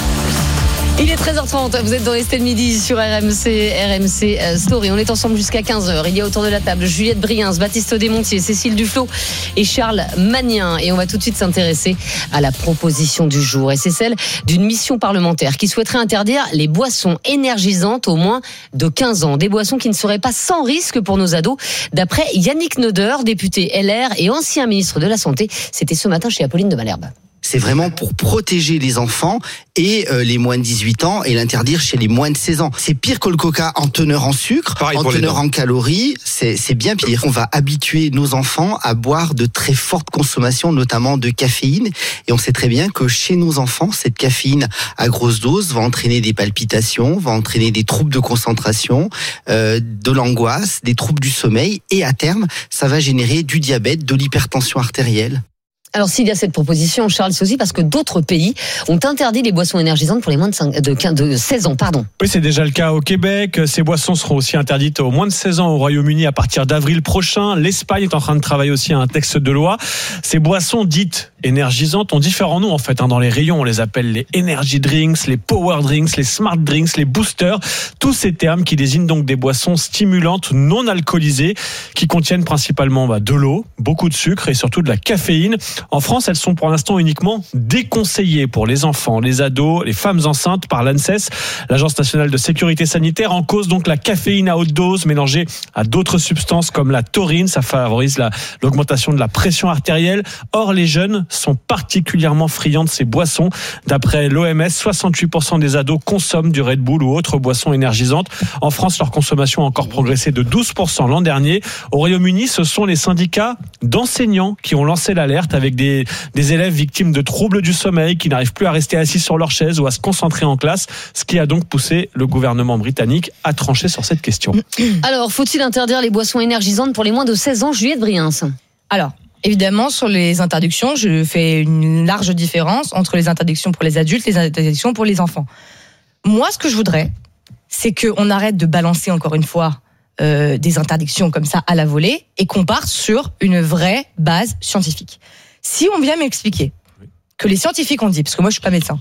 Il est treize heures trente, vous êtes dans Estelle Midi sur R M C, R M C Story. On est ensemble jusqu'à quinze heures. Il y a autour de la table Juliette Briens, Baptiste Desmontiers, Cécile Duflot et Charles Magnin. Et on va tout de suite s'intéresser à la proposition du jour. Et c'est celle d'une mission parlementaire qui souhaiterait interdire les boissons énergisantes au moins de quinze ans. Des boissons qui ne seraient pas sans risque pour nos ados. D'après Yannick Neuder, député L R et ancien ministre de la Santé. C'était ce matin chez Apolline de Malherbe. C'est vraiment pour protéger les enfants et euh, les moins de dix-huit ans et l'interdire chez les moins de seize ans. C'est pire que le coca en teneur en sucre, Pareil en teneur en calories, c'est, c'est bien pire. On va habituer nos enfants à boire de très fortes consommations, notamment de caféine. Et on sait très bien que chez nos enfants, cette caféine à grosse dose va entraîner des palpitations, va entraîner des troubles de concentration, euh, de l'angoisse, des troubles du sommeil et à terme, ça va générer du diabète, de l'hypertension artérielle. Alors s'il y a cette proposition, Charles, c'est aussi parce que d'autres pays ont interdit les boissons énergisantes pour les moins de, cinq, de, quinze, de seize ans. Pardon. Oui, c'est déjà le cas au Québec. Ces boissons seront aussi interdites aux moins de seize ans au Royaume-Uni à partir d'avril prochain. L'Espagne est en train de travailler aussi à un texte de loi. Ces boissons dites énergisantes ont différents noms en fait. Dans les rayons, on les appelle les energy drinks, les power drinks, les smart drinks, les boosters. Tous ces termes qui désignent donc des boissons stimulantes non alcoolisées qui contiennent principalement bah, de l'eau, beaucoup de sucre et surtout de la caféine. En France, elles sont pour l'instant uniquement déconseillées pour les enfants, les ados, les femmes enceintes par l'ANSES, l'Agence nationale de sécurité sanitaire. En cause donc la caféine à haute dose mélangée à d'autres substances comme la taurine. Ça favorise la, l'augmentation de la pression artérielle. Or, les jeunes sont particulièrement friands de ces boissons. D'après l'O M S, soixante-huit pour cent des ados consomment du Red Bull ou autres boissons énergisantes. En France, leur consommation a encore progressé de douze pour cent l'an dernier. Au Royaume-Uni, ce sont les syndicats d'enseignants qui ont lancé l'alerte avec des, des élèves victimes de troubles du sommeil qui n'arrivent plus à rester assis sur leur chaise ou à se concentrer en classe, ce qui a donc poussé le gouvernement britannique à trancher sur cette question. Alors, faut-il interdire les boissons énergisantes pour les moins de seize ans, Juliette Briens? Alors, évidemment, sur les interdictions, je fais une large différence entre les interdictions pour les adultes et les interdictions pour les enfants. Moi, ce que je voudrais, c'est qu'on arrête de balancer encore une fois euh, des interdictions comme ça à la volée et qu'on parte sur une vraie base scientifique. Si on vient m'expliquer que les scientifiques ont dit, parce que moi je suis pas médecin,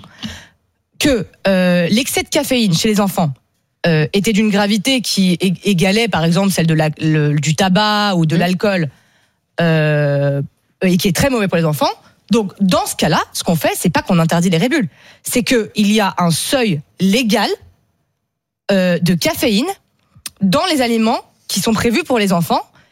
que euh, l'excès de caféine chez les enfants euh, était d'une gravité qui égalait par exemple celle de la, le, du tabac ou de l'alcool, Euh, et qui est très mauvais pour les enfants. Donc, dans ce cas-là, ce qu'on fait, c'est pas qu'on interdit les Red Bull, c'est qu'il y a un seuil légal euh, de caféine dans les aliments qui sont prévus pour les enfants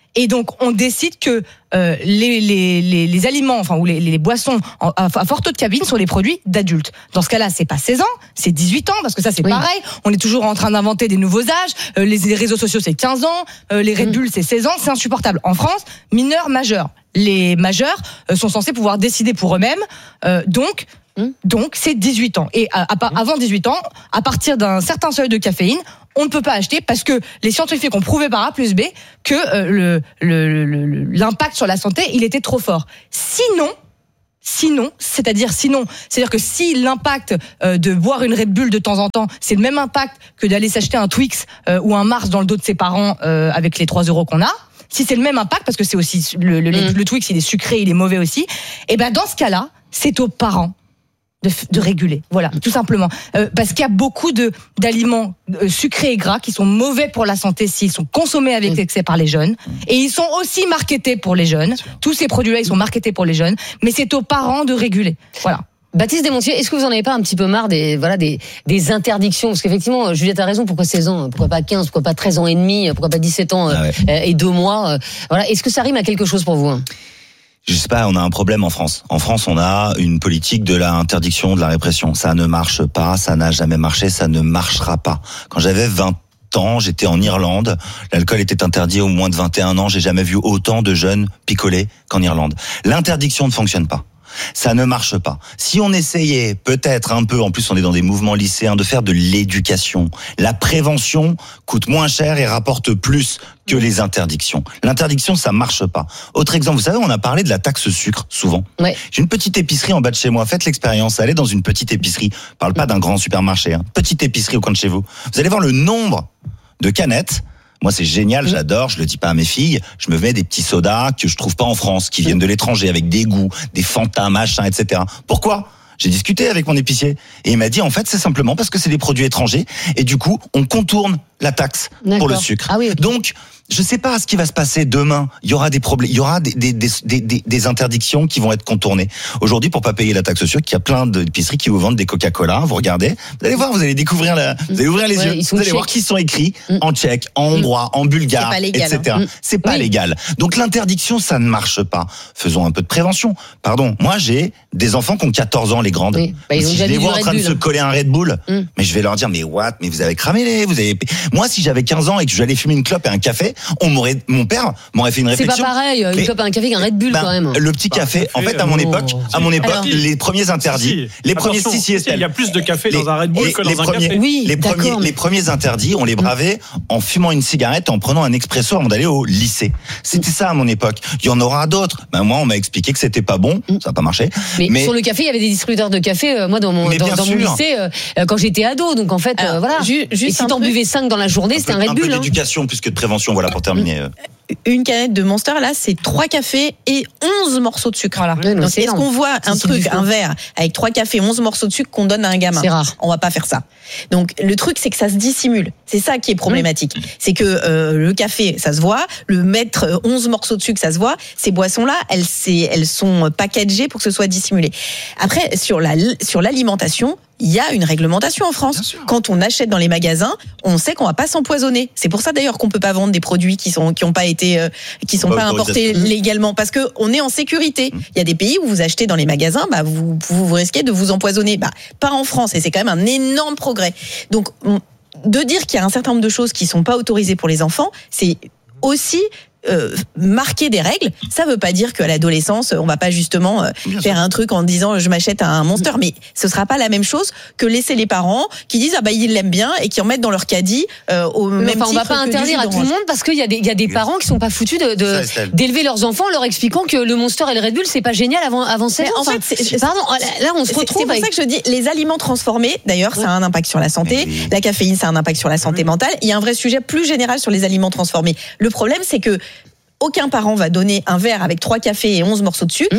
Et donc, on décide que euh, les, les, les, les aliments, enfin, ou les, les boissons en, à, à fort taux de caféine sont les produits d'adultes. Dans ce cas-là, c'est pas seize ans, c'est dix-huit ans, parce que ça, c'est oui. pareil. On est toujours en train d'inventer des nouveaux âges. Euh, les, les réseaux sociaux, c'est quinze ans. Euh, les Red Bull, mmh. c'est seize ans. C'est insupportable. En France, mineurs, majeurs. Les majeurs euh, sont censés pouvoir décider pour eux-mêmes. Euh, donc, Donc, c'est dix-huit ans. Et à, à, avant dix-huit ans, à partir d'un certain seuil de caféine, on ne peut pas acheter parce que les scientifiques ont prouvé par A plus B que euh, le, le, le, l'impact sur la santé, il était trop fort. Sinon, sinon, c'est-à-dire sinon, c'est-à-dire que si l'impact euh, de boire une Red Bull de temps en temps, c'est le même impact que d'aller s'acheter un Twix euh, ou un Mars dans le dos de ses parents euh, avec les trois euros qu'on a, si c'est le même impact, parce que c'est aussi le, le, mmh. le Twix, il est sucré, il est mauvais aussi, et ben dans ce cas-là, c'est aux parents De, de réguler, voilà, tout simplement, euh, parce qu'il y a beaucoup de d'aliments euh, sucrés et gras qui sont mauvais pour la santé s'ils sont consommés avec excès par les jeunes, et ils sont aussi marketés pour les jeunes. Tous ces produits-là, ils sont marketés pour les jeunes, mais c'est aux parents de réguler. Voilà. Baptiste Desmontiers, est-ce que vous en avez pas un petit peu marre des voilà des des interdictions, parce qu'effectivement Juliette a raison, pourquoi seize ans, pourquoi pas quinze, pourquoi pas treize ans et demi, pourquoi pas dix-sept ans ah ouais. euh, et deux mois, euh, voilà, est-ce que ça rime à quelque chose pour vous hein? Je sais pas, on a un problème en France. En France, on a une politique de l'interdiction, de la répression. Ça ne marche pas, ça n'a jamais marché, ça ne marchera pas. Quand j'avais vingt ans, j'étais en Irlande, l'alcool était interdit au moins de vingt et un ans, j'ai jamais vu autant de jeunes picoler qu'en Irlande. L'interdiction ne fonctionne pas. Ça ne marche pas. Si on essayait peut-être un peu, en plus on est dans des mouvements lycéens, de faire de l'éducation, la prévention coûte moins cher et rapporte plus que les interdictions. L'interdiction, ça marche pas. Autre exemple, vous savez, on a parlé de la taxe sucre souvent. Ouais. J'ai une petite épicerie en bas de chez moi. Faites l'expérience, allez dans une petite épicerie. Je parle pas d'un grand supermarché, hein. Petite épicerie au coin de chez vous. Vous allez voir le nombre de canettes. Moi, c'est génial, j'adore, je le dis pas à mes filles, je me mets des petits sodas que je trouve pas en France, qui viennent de l'étranger, avec des goûts, des Fanta, machin, et cetera. Pourquoi ? J'ai discuté avec mon épicier, et il m'a dit, en fait, c'est simplement parce que c'est des produits étrangers, et du coup, on contourne la taxe D'accord. pour le sucre. Ah oui, okay. Donc, je sais pas ce qui va se passer demain. Il y aura des problèmes, il y aura des, des, des, des, des interdictions qui vont être contournées. Aujourd'hui, pour pas payer la taxe sucre, il y a plein d'épiceries qui vous vendent des Coca-Cola. Vous regardez, vous allez voir, vous allez découvrir la, vous allez ouvrir les ouais, yeux, vous allez tchèques. voir qu'ils sont écrits mm. en tchèque, en hongrois, mm. en bulgare, légal, et cetera. Hein. C'est pas oui. légal. Donc l'interdiction, ça ne marche pas. Faisons un peu de prévention. Pardon, moi j'ai des enfants qui ont quatorze ans, les grandes. Oui. Bah, si je les vois en train de se coller un Red Bull, mm. mais je vais leur dire, mais what, mais vous avez cramé les, vous avez. Moi, si j'avais quinze ans et que j'allais fumer une clope et un café, on m'aurait mon père m'aurait fait une réflexion. C'est pas pareil, une clope et un café qu'un Red Bull ben, quand même. Le petit café, café, en fait, à mon époque, à mon époque, Alors, les premiers interdits, si, les premiers, si, si, il y a plus de café les, dans un Red Bull les, que dans les un premiers, café. Oui, les premiers, mais... les premiers interdits, on les bravait en fumant une cigarette, en prenant un expresso avant d'aller au lycée. C'était ça à mon époque. Il y en aura d'autres. Ben moi, on m'a expliqué que c'était pas bon, ça n'a pas marché. Mais, mais sur le café, il y avait des distributeurs de café. Euh, moi, dans mon dans, dans mon lycée, euh, quand j'étais ado, donc en fait, Alors, euh, voilà. Ju- juste Et si t'en buvais cinq dans la journée, c'était un Red Bull. Un peu d'éducation plus que de prévention, voilà pour terminer. Une canette de Monster, là, c'est trois cafés et onze morceaux de sucre. Voilà. Oui, Donc, est-ce qu'on voit un c'est truc, un verre avec trois cafés et onze morceaux de sucre qu'on donne à un gamin ? C'est rare. On va pas faire ça. Donc, le truc, c'est que ça se dissimule. C'est ça qui est problématique. Mmh. C'est que euh, le café, ça se voit. Le mettre onze morceaux de sucre, ça se voit. Ces boissons-là, elles, c'est, elles sont packagées pour que ce soit dissimulé. Après, sur la, sur l'alimentation, il y a une réglementation en France. Quand on achète dans les magasins, on sait qu'on va pas s'empoisonner. C'est pour ça d'ailleurs qu'on peut pas vendre des produits qui sont qui ont pas été euh, qui sont pas, pas importés légalement, parce que on est en sécurité. Il y a des pays où vous achetez dans les magasins, bah vous vous, vous risquez de vous empoisonner. Bah pas en France, et c'est quand même un énorme progrès. Donc de dire qu'il y a un certain nombre de choses qui sont pas autorisées pour les enfants, c'est aussi Euh, marquer des règles. Ça veut pas dire qu'à l'adolescence on va pas justement euh, faire un truc en disant je m'achète un Monster, mais ce sera pas la même chose que laisser les parents qui disent ah bah ils l'aiment bien et qui en mettent dans leur caddie euh, au mais même enfin, titre. On va pas interdire à tout le monde, parce qu'il y a des il y a des parents qui sont pas foutus de, de ça, d'élever leurs enfants en leur expliquant que le Monster et le Red Bull c'est pas génial avant avant seize ans. En fait, c'est, pardon, là on se retrouve. C'est pour avec... ça que je dis les aliments transformés. D'ailleurs, ouais. ça a un impact sur la santé. Oui. La caféine, ça a un impact sur la santé oui. mentale. Il y a un vrai sujet plus général sur les aliments transformés. Le problème, c'est que aucun parent va donner un verre avec trois cafés et onze morceaux de sucre. Mmh.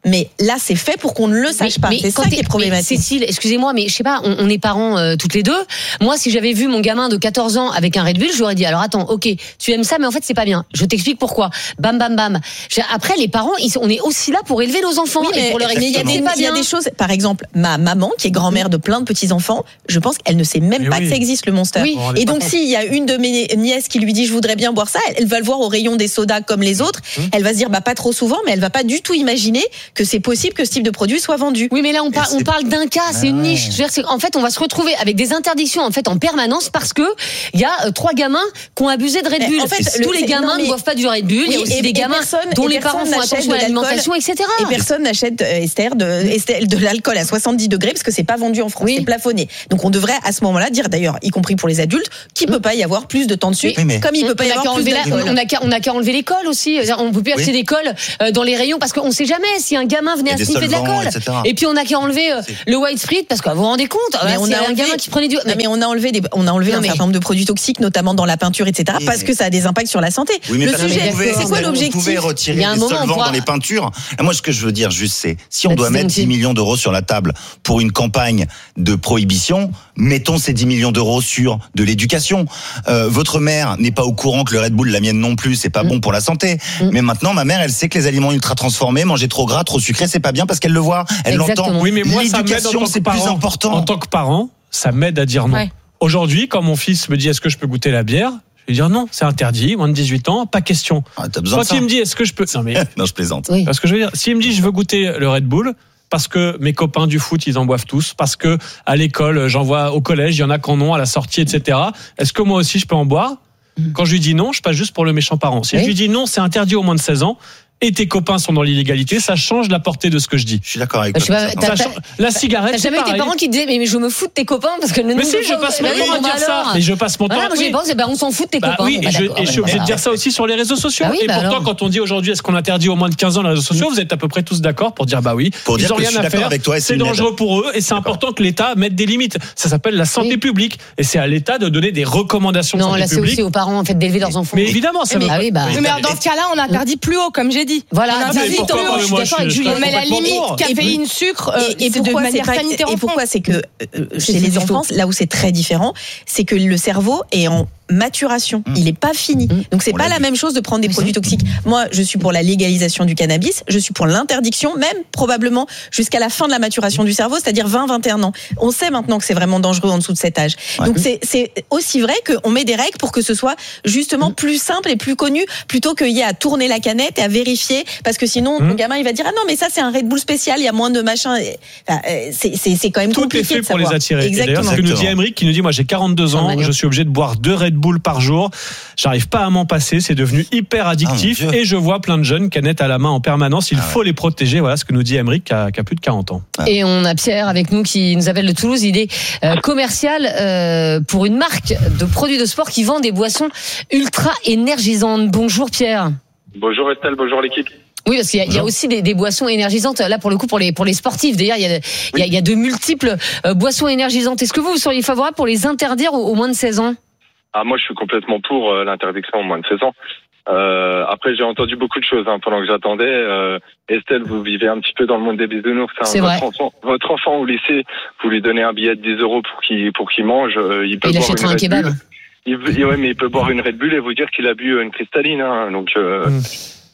Mais là, c'est fait pour qu'on ne le sache mais, pas. Mais c'est ça qui est problématique. Cécile, excusez-moi, mais je sais pas, on, on est parents euh, toutes les deux. Moi, si j'avais vu mon gamin de quatorze ans avec un Red Bull, j'aurais dit alors attends, ok, tu aimes ça, mais en fait c'est pas bien. Je t'explique pourquoi. Bam, bam, bam. Après, les parents, ils, on est aussi là pour élever nos enfants. Oui, mais, et pour leur mais il y a des, il y a des choses. Par exemple, ma maman, qui est grand-mère de plein de petits enfants, je pense qu'elle ne sait même mais pas oui. que ça existe le Monster. Oui. Et donc, s'il y a une de mes nièces qui lui dit je voudrais bien boire ça, elle, elle va le voir au rayon des sodas comme les autres. Hum. Elle va se dire bah pas trop souvent, mais elle va pas du tout imaginer que c'est possible que ce type de produit soit vendu. Oui, mais là on, par, on parle d'un cas, c'est une niche. Je veux dire, c'est, en fait, on va se retrouver avec des interdictions en fait en permanence parce que il y a euh, trois gamins qui ont abusé de Red Bull. En fait, tous le, les gamins non, mais... ne boivent pas du Red Bull. Oui, il y a aussi et, des et gamins dont les parents font attention à l'alimentation, et cetera. Et personne n'achète euh, Esther de, Esther, de l'alcool à soixante-dix degrés parce que c'est pas vendu en France, oui. c'est plafonné. Donc on devrait à ce moment-là dire d'ailleurs, y compris pour les adultes, qu'il peut pas y avoir plus de temps de sucre, oui, comme il peut pas y avoir plus d'alcool. On a qu'à on a qu'à enlever l'école aussi. On peut plus acheter d'école dans les rayons parce qu'on sait jamais si un gamin venait à sniffer de l'alcool. Et puis on a qu'à enlever euh, le white sprit parce que vous vous rendez compte, mais on a un gamin qui prenait du. Non, mais on a enlevé des, on a enlevé non, un certain nombre de produits toxiques, notamment dans la peinture, et cetera, oui, parce mais... que ça a des impacts sur la santé. Oui, mais le sujet, pouvez, c'est quoi l'objectif? Vous pouvez retirer les solvants pourra... dans les peintures. Moi, ce que je veux dire juste, c'est si on bah, doit mettre dix millions d'euros sur la table pour une campagne de prohibition, mettons ces dix millions d'euros sur de l'éducation. Euh, votre mère n'est pas au courant que le Red Bull, la mienne non plus, c'est pas mmh. bon pour la santé. Mmh. Mais maintenant, ma mère, elle sait que les aliments ultra transformés, manger trop gras, trop sucré, c'est pas bien parce qu'elle le voit, elle Exactement. l'entend. Oui, mais moi, l'éducation, c'est plus important. En tant que parent, ça m'aide à dire non. Ouais. Aujourd'hui, quand mon fils me dit est-ce que je peux goûter la bière, je vais dire non, c'est interdit, moins de dix-huit ans, pas question. Ah, t'as besoin quand de ça. il me dit est-ce que je peux. Non, mais. non, je plaisante. Oui. Parce que je veux dire, s'il me dit je veux goûter le Red Bull, parce que mes copains du foot, ils en boivent tous, parce que à l'école, j'en vois au collège, il y en a qui en ont, à la sortie, et cetera. Est-ce que moi aussi je peux en boire? Quand je lui dis non, je passe juste pour le méchant parent. Si oui. je lui dis non, c'est interdit au moins de seize ans, et tes copains sont dans l'illégalité, ça change la portée de ce que je dis. Je suis d'accord avec toi. Bah, change... La cigarette, t'as jamais eu tes parents qui disaient mais je me fous de tes copains parce que ne mais si, je passe mon temps à dire ça. Mais je passe mon temps. Moi, j'ai pensé, on s'en fout de tes bah, copains. Oui, et je, et je suis obligé de dire ça aussi sur les réseaux sociaux. Bah oui, et bah pourtant, alors. quand on dit aujourd'hui, est-ce qu'on interdit au moins de quinze ans les réseaux sociaux, vous êtes à peu près tous d'accord pour dire bah oui. Pour ils dire ont que rien je suis à faire. Avec toi, c'est dangereux pour eux et c'est important que l'État mette des limites. Ça s'appelle la santé publique et c'est à l'État de donner des recommandations de santé publique. Non, là c'est aussi aux parents en fait d'élever leurs enfants. Mais évidemment, ça. Mais dans ce cas-là, on interdit plus haut, comme j'ai dit. Voilà. On interdit plus haut. Je suis d'accord avec Julien. Mais la limite caféine, sucre, et pourquoi c'est pas et pourquoi c'est que chez les enfants, là où c'est très différent, c'est que le cerveau est en maturation, mmh. il est pas fini. Mmh. Donc c'est on pas la même chose de prendre des produits toxiques. Moi, je suis pour la légalisation du cannabis, je suis pour l'interdiction, même probablement jusqu'à la fin de la maturation du cerveau, c'est-à-dire vingt à vingt et un ans. On sait maintenant que c'est vraiment dangereux en dessous de cet âge. Ouais. Donc c'est, c'est aussi vrai qu'on met des règles pour que ce soit justement mmh. plus simple et plus connu, plutôt qu'il y ait à tourner la canette et à vérifier, parce que sinon, mmh. le gamin, il va dire, ah non, mais ça, c'est un Red Bull spécial, il y a moins de machin. Enfin, c'est, c'est, c'est quand même tout compliqué est fait de pour savoir. les attirer. Exactement. Et d'ailleurs, ce que nous dit Aymeric, qui nous dit, moi, j'ai quarante-deux ans, je suis obligé de boire deux Red Bull par jour. J'arrive pas à m'en passer, c'est devenu hyper addictif ah, et je vois plein de jeunes canettes à la main en permanence. Il ah, faut ouais. les protéger. Voilà ce que nous dit Aymeric qui a, qui a plus de quarante ans. Ah. Et on a Pierre avec nous qui nous appelle de Toulouse. Il est euh, commercial euh, pour une marque de produits de sport qui vend des boissons ultra énergisantes. Bonjour Pierre. Bonjour Estelle, bonjour l'équipe. Oui, parce qu'il y a, il y a aussi des, des boissons énergisantes. Là, pour le coup, pour les pour les sportifs, d'ailleurs, il y a, oui. il y a, il y a de multiples euh, boissons énergisantes. Est-ce que vous, vous seriez favorable pour les interdire au, au moins de seize ans? Ah, moi, je suis complètement pour euh, l'interdiction au moins de seize ans. Euh, après, j'ai entendu beaucoup de choses hein, pendant que j'attendais. Euh, Estelle, vous vivez un petit peu dans le monde des bisounours. Hein. C'est votre vrai. enfant, votre enfant au lycée, vous lui donnez un billet de dix euros pour qu'il pour qu'il mange. Euh, il peut il boire achètera une un Red kebab. Bull. Il, ouais, mais il peut boire une Red Bull et vous dire qu'il a bu une cristalline. Hein, donc. Euh, mmh.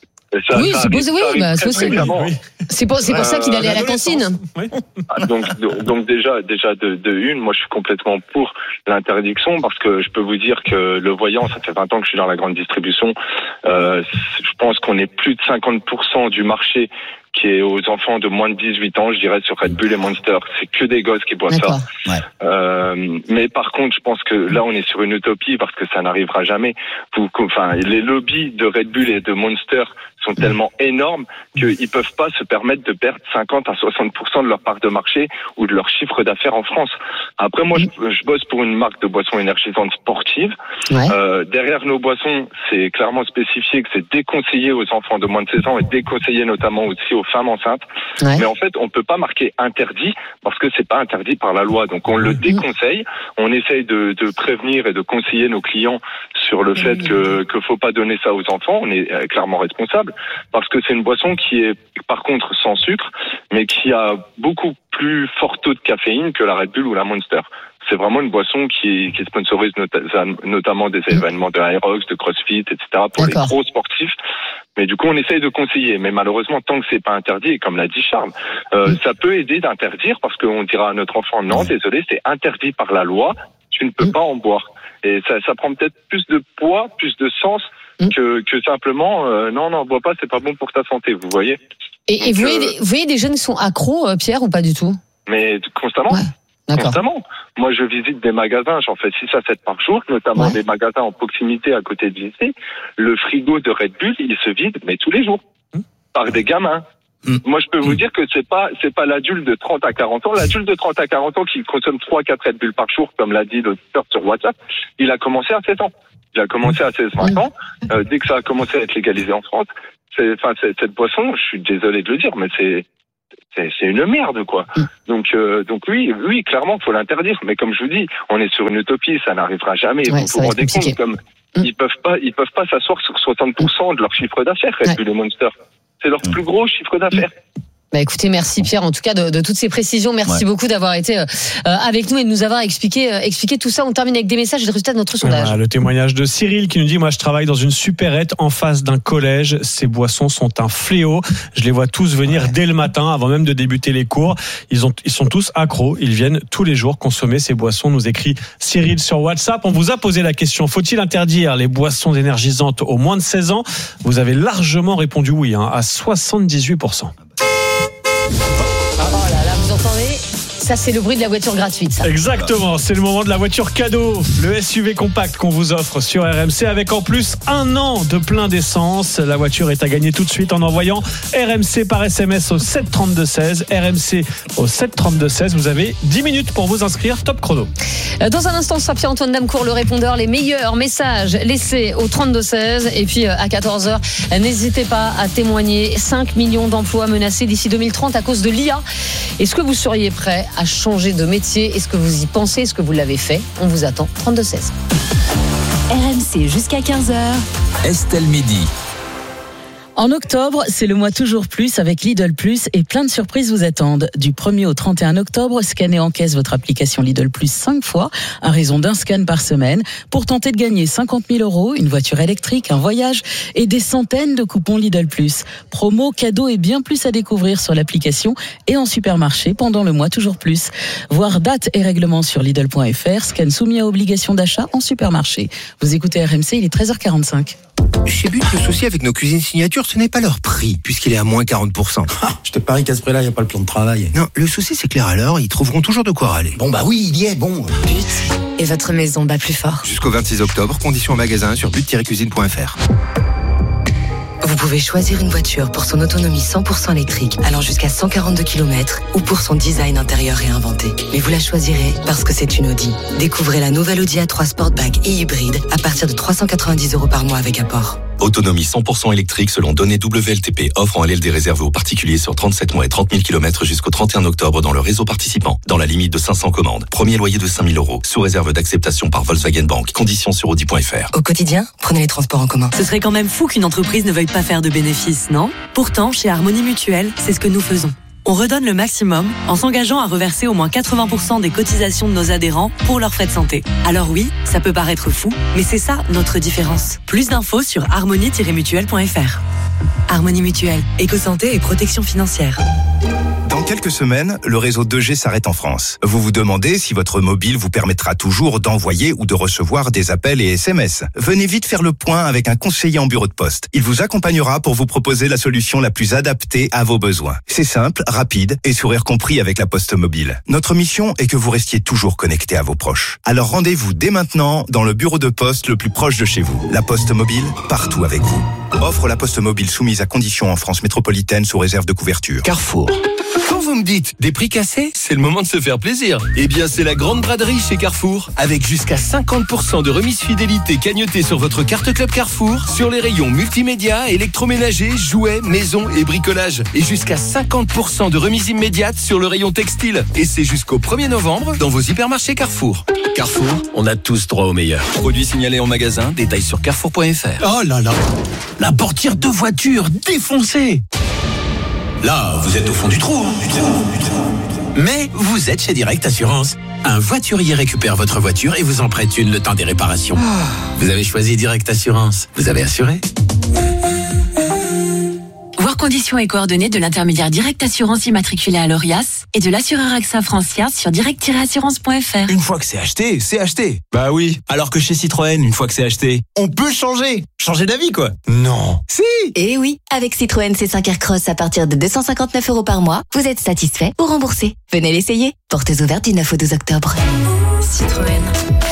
Ça, oui, ça c'est arrive, possible, oui, bah, c'est possible. Oui. C'est pour, c'est pour euh, ça qu'il allait à la cantine. Oui. donc, donc déjà, déjà de, de une, moi je suis complètement pour l'interdiction parce que je peux vous dire que le voyant, ça fait vingt ans que je suis dans la grande distribution. Euh, je pense qu'on est plus de cinquante pour cent du marché qui est aux enfants de moins de dix-huit ans, je dirais, sur Red Bull et Monster. C'est que des gosses qui boivent D'accord. ça. Ouais. Euh, mais par contre, je pense que là, on est sur une utopie parce que ça n'arrivera jamais. Vous, enfin, les lobbies de Red Bull et de Monster sont tellement énormes qu'ils peuvent pas se permettre de perdre cinquante à soixante pour cent de leur part de marché ou de leur chiffre d'affaires en France. Après, moi, je, je bosse pour une marque de boissons énergisantes sportives. Ouais. Euh, derrière nos boissons, c'est clairement spécifié que c'est déconseillé aux enfants de moins de seize ans et déconseillé notamment aussi aux femmes enceintes. Ouais. Mais en fait, on peut pas marquer interdit parce que c'est pas interdit par la loi. Donc, on le déconseille. On essaye de, de prévenir et de conseiller nos clients sur le fait que, que faut pas donner ça aux enfants. On est clairement responsable. incroyable parce que c'est une boisson qui est par contre sans sucre, mais qui a beaucoup plus fort taux de caféine que la Red Bull ou la Monster. C'est vraiment une boisson qui, qui sponsorise not- notamment des événements de Aerox, de CrossFit, et cetera pour D'accord. les gros sportifs. Mais du coup, on essaye de conseiller. Mais malheureusement, tant que c'est pas interdit, et comme l'a dit Charles, euh, ça peut aider d'interdire parce qu'on dira à notre enfant, non, désolé, c'est interdit par la loi, tu ne peux pas en boire. Et ça, ça prend peut-être plus de poids, plus de sens que, que simplement, euh, non, non, bois pas, c'est pas bon pour ta santé, vous voyez. Et, Donc, et vous, voyez, euh, vous voyez des jeunes qui sont accros, euh, Pierre, ou pas du tout? Mais constamment. Ouais. D'accord. Constamment. Moi, je visite des magasins, j'en fais six à sept par jour, notamment ouais. des magasins en proximité à côté de lycée. Le frigo de Red Bull, il se vide, mais tous les jours, mmh. par des gamins. Mmh. Moi, je peux mmh. vous dire que c'est pas, c'est pas l'adulte de trente à quarante ans. L'adulte de trente à quarante ans qui consomme trois, quatre Red Bull par jour, comme l'a dit l'auditeur sur WhatsApp, il a commencé à seize ans. Il a commencé à seize vingt ans. Euh, dès que ça a commencé à être légalisé en France, c'est, enfin, c'est, cette boisson, je suis désolé de le dire, mais c'est, C'est, c'est une merde, quoi. Donc, euh, donc oui, oui, clairement, faut l'interdire. Mais comme je vous dis, on est sur une utopie, ça n'arrivera jamais. Ouais, vous vous rendez compte, comme mmh. ils peuvent pas, ils peuvent pas s'asseoir sur soixante pour cent de leur chiffre d'affaires, Red Bull et Monster. C'est leur mmh. plus gros chiffre d'affaires. Mmh. Bah écoutez, merci Pierre, en tout cas de, de toutes ces précisions. Merci ouais. beaucoup d'avoir été euh, avec nous et de nous avoir expliqué, euh, expliqué tout ça. On termine avec des messages et le résultat de notre sondage. Voilà, le témoignage de Cyril qui nous dit: moi je travaille dans une supérette en face d'un collège. Ces boissons sont un fléau. Je les vois tous venir ouais. dès le matin, avant même de débuter les cours. Ils, ont, ils sont tous accros. Ils viennent tous les jours consommer ces boissons, nous écrit Cyril sur WhatsApp. On vous a posé la question: faut-il interdire les boissons énergisantes aux moins de seize ans? Vous avez largement répondu oui, hein, à soixante-dix-huit pour cent. Oh là là, vous entendez? Ça, c'est le bruit de la voiture gratuite, ça. Exactement, c'est le moment de la voiture cadeau, le S U V compact qu'on vous offre sur R M C avec en plus un an de plein d'essence. La voiture est à gagner tout de suite en envoyant R M C par S M S au sept trente-deux seize. R M C au sept trente-deux seize. Vous avez dix minutes pour vous inscrire, top chrono. Dans un instant, ce sera Pierre-Antoine Damecourt, le répondeur. Les meilleurs messages laissés au trente-deux seize. Et puis à quatorze heures, n'hésitez pas à témoigner. cinq millions d'emplois menacés d'ici deux mille trente à cause de l'I A. Est-ce que vous seriez prêt à changer de métier? Est-ce que vous y pensez? Est-ce que vous l'avez fait? On vous attend, trente-deux seize. R M C jusqu'à quinze heures. Estelle Midi. En octobre, c'est le mois toujours plus avec Lidl Plus et plein de surprises vous attendent. Du premier au trente et un octobre, scannez en caisse votre application Lidl Plus cinq fois, à raison d'un scan par semaine, pour tenter de gagner cinquante mille euros, une voiture électrique, un voyage et des centaines de coupons Lidl Plus. Promo, cadeaux et bien plus à découvrir sur l'application et en supermarché pendant le mois toujours plus. Voir date et règlement sur Lidl point F R, scan soumis à obligation d'achat en supermarché. Vous écoutez R M C, il est treize heures quarante-cinq. Chez But, le souci avec nos cuisines signature, ce n'est pas leur prix, puisqu'il est à moins quarante pour cent. Ah, je te parie qu'à ce prix-là, il n'y a pas le plan de travail. Non, le souci, c'est que les râleurs, ils trouveront toujours de quoi râler. Bon, bah oui, il y est, bon. But, et votre maison bat plus fort. Jusqu'au vingt-six octobre, conditions en magasin sur but tiret cuisine point F R. Vous pouvez choisir une voiture pour son autonomie cent pour cent électrique, allant jusqu'à cent quarante-deux kilomètres, ou pour son design intérieur réinventé. Mais vous la choisirez parce que c'est une Audi. Découvrez la nouvelle Audi A trois Sportback et hybride à partir de trois cent quatre-vingt-dix euros par mois avec apport. Autonomie cent pour cent électrique selon données W L T P. Offre en L L D réservée aux particuliers sur trente-sept mois et trente mille kilomètres jusqu'au trente et un octobre dans le réseau participant. Dans la limite de cinq cents commandes. Premier loyer de cinq mille euros. Sous réserve d'acceptation par Volkswagen Bank. Conditions sur audi point F R. Au quotidien, prenez les transports en commun. Ce serait quand même fou qu'une entreprise ne veuille pas faire de bénéfices, non? Pourtant, chez Harmonie Mutuelle, c'est ce que nous faisons. On redonne le maximum en s'engageant à reverser au moins quatre-vingts pour cent des cotisations de nos adhérents pour leurs frais de santé. Alors oui, ça peut paraître fou, mais c'est ça notre différence. Plus d'infos sur harmonie tiret mutuelle point F R. Harmonie Mutuelle, éco-santé et protection financière. Dans quelques semaines, le réseau deux G s'arrête en France. Vous vous demandez si votre mobile vous permettra toujours d'envoyer ou de recevoir des appels et S M S. Venez vite faire le point avec un conseiller en bureau de poste. Il vous accompagnera pour vous proposer la solution la plus adaptée à vos besoins. C'est simple, rapide et sourire compris avec la Poste Mobile. Notre mission est que vous restiez toujours connecté à vos proches. Alors rendez-vous dès maintenant dans le bureau de poste le plus proche de chez vous. La Poste Mobile, partout avec vous. Offre la Poste Mobile soumise à conditions en France métropolitaine sous réserve de couverture. Carrefour. Non, vous me dites, des prix cassés, c'est le moment de se faire plaisir. Eh bien, c'est la grande braderie chez Carrefour, avec jusqu'à cinquante pour cent de remise fidélité cagnotée sur votre carte Club Carrefour, sur les rayons multimédia, électroménager, jouets, maison et bricolage. Et jusqu'à cinquante pour cent de remise immédiate sur le rayon textile. Et c'est jusqu'au premier novembre dans vos hypermarchés Carrefour. Carrefour, on a tous droit au meilleur. Produits signalés en magasin, détails sur carrefour point f r. Oh là là, la portière de voiture défoncée. Là, vous êtes au fond du trou, hein, du trou, du trou. Mais vous êtes chez Direct Assurance. Un voiturier récupère votre voiture et vous en prête une le temps des réparations. Oh. Vous avez choisi Direct Assurance. Vous avez assuré. Voir conditions et coordonnées de l'intermédiaire Direct Assurance immatriculé à l'Orias et de l'assureur AXA Francia sur direct tiret assurance point f r. Une fois que c'est acheté, c'est acheté. Bah oui. Alors que chez Citroën, une fois que c'est acheté, on peut changer. Changer d'avis, quoi. Non. Si. Eh oui. Avec Citroën C cinq Aircross à partir de deux cent cinquante-neuf euros par mois, vous êtes satisfait ou remboursé. Venez l'essayer. Portes ouvertes du neuf au douze octobre. Citroën.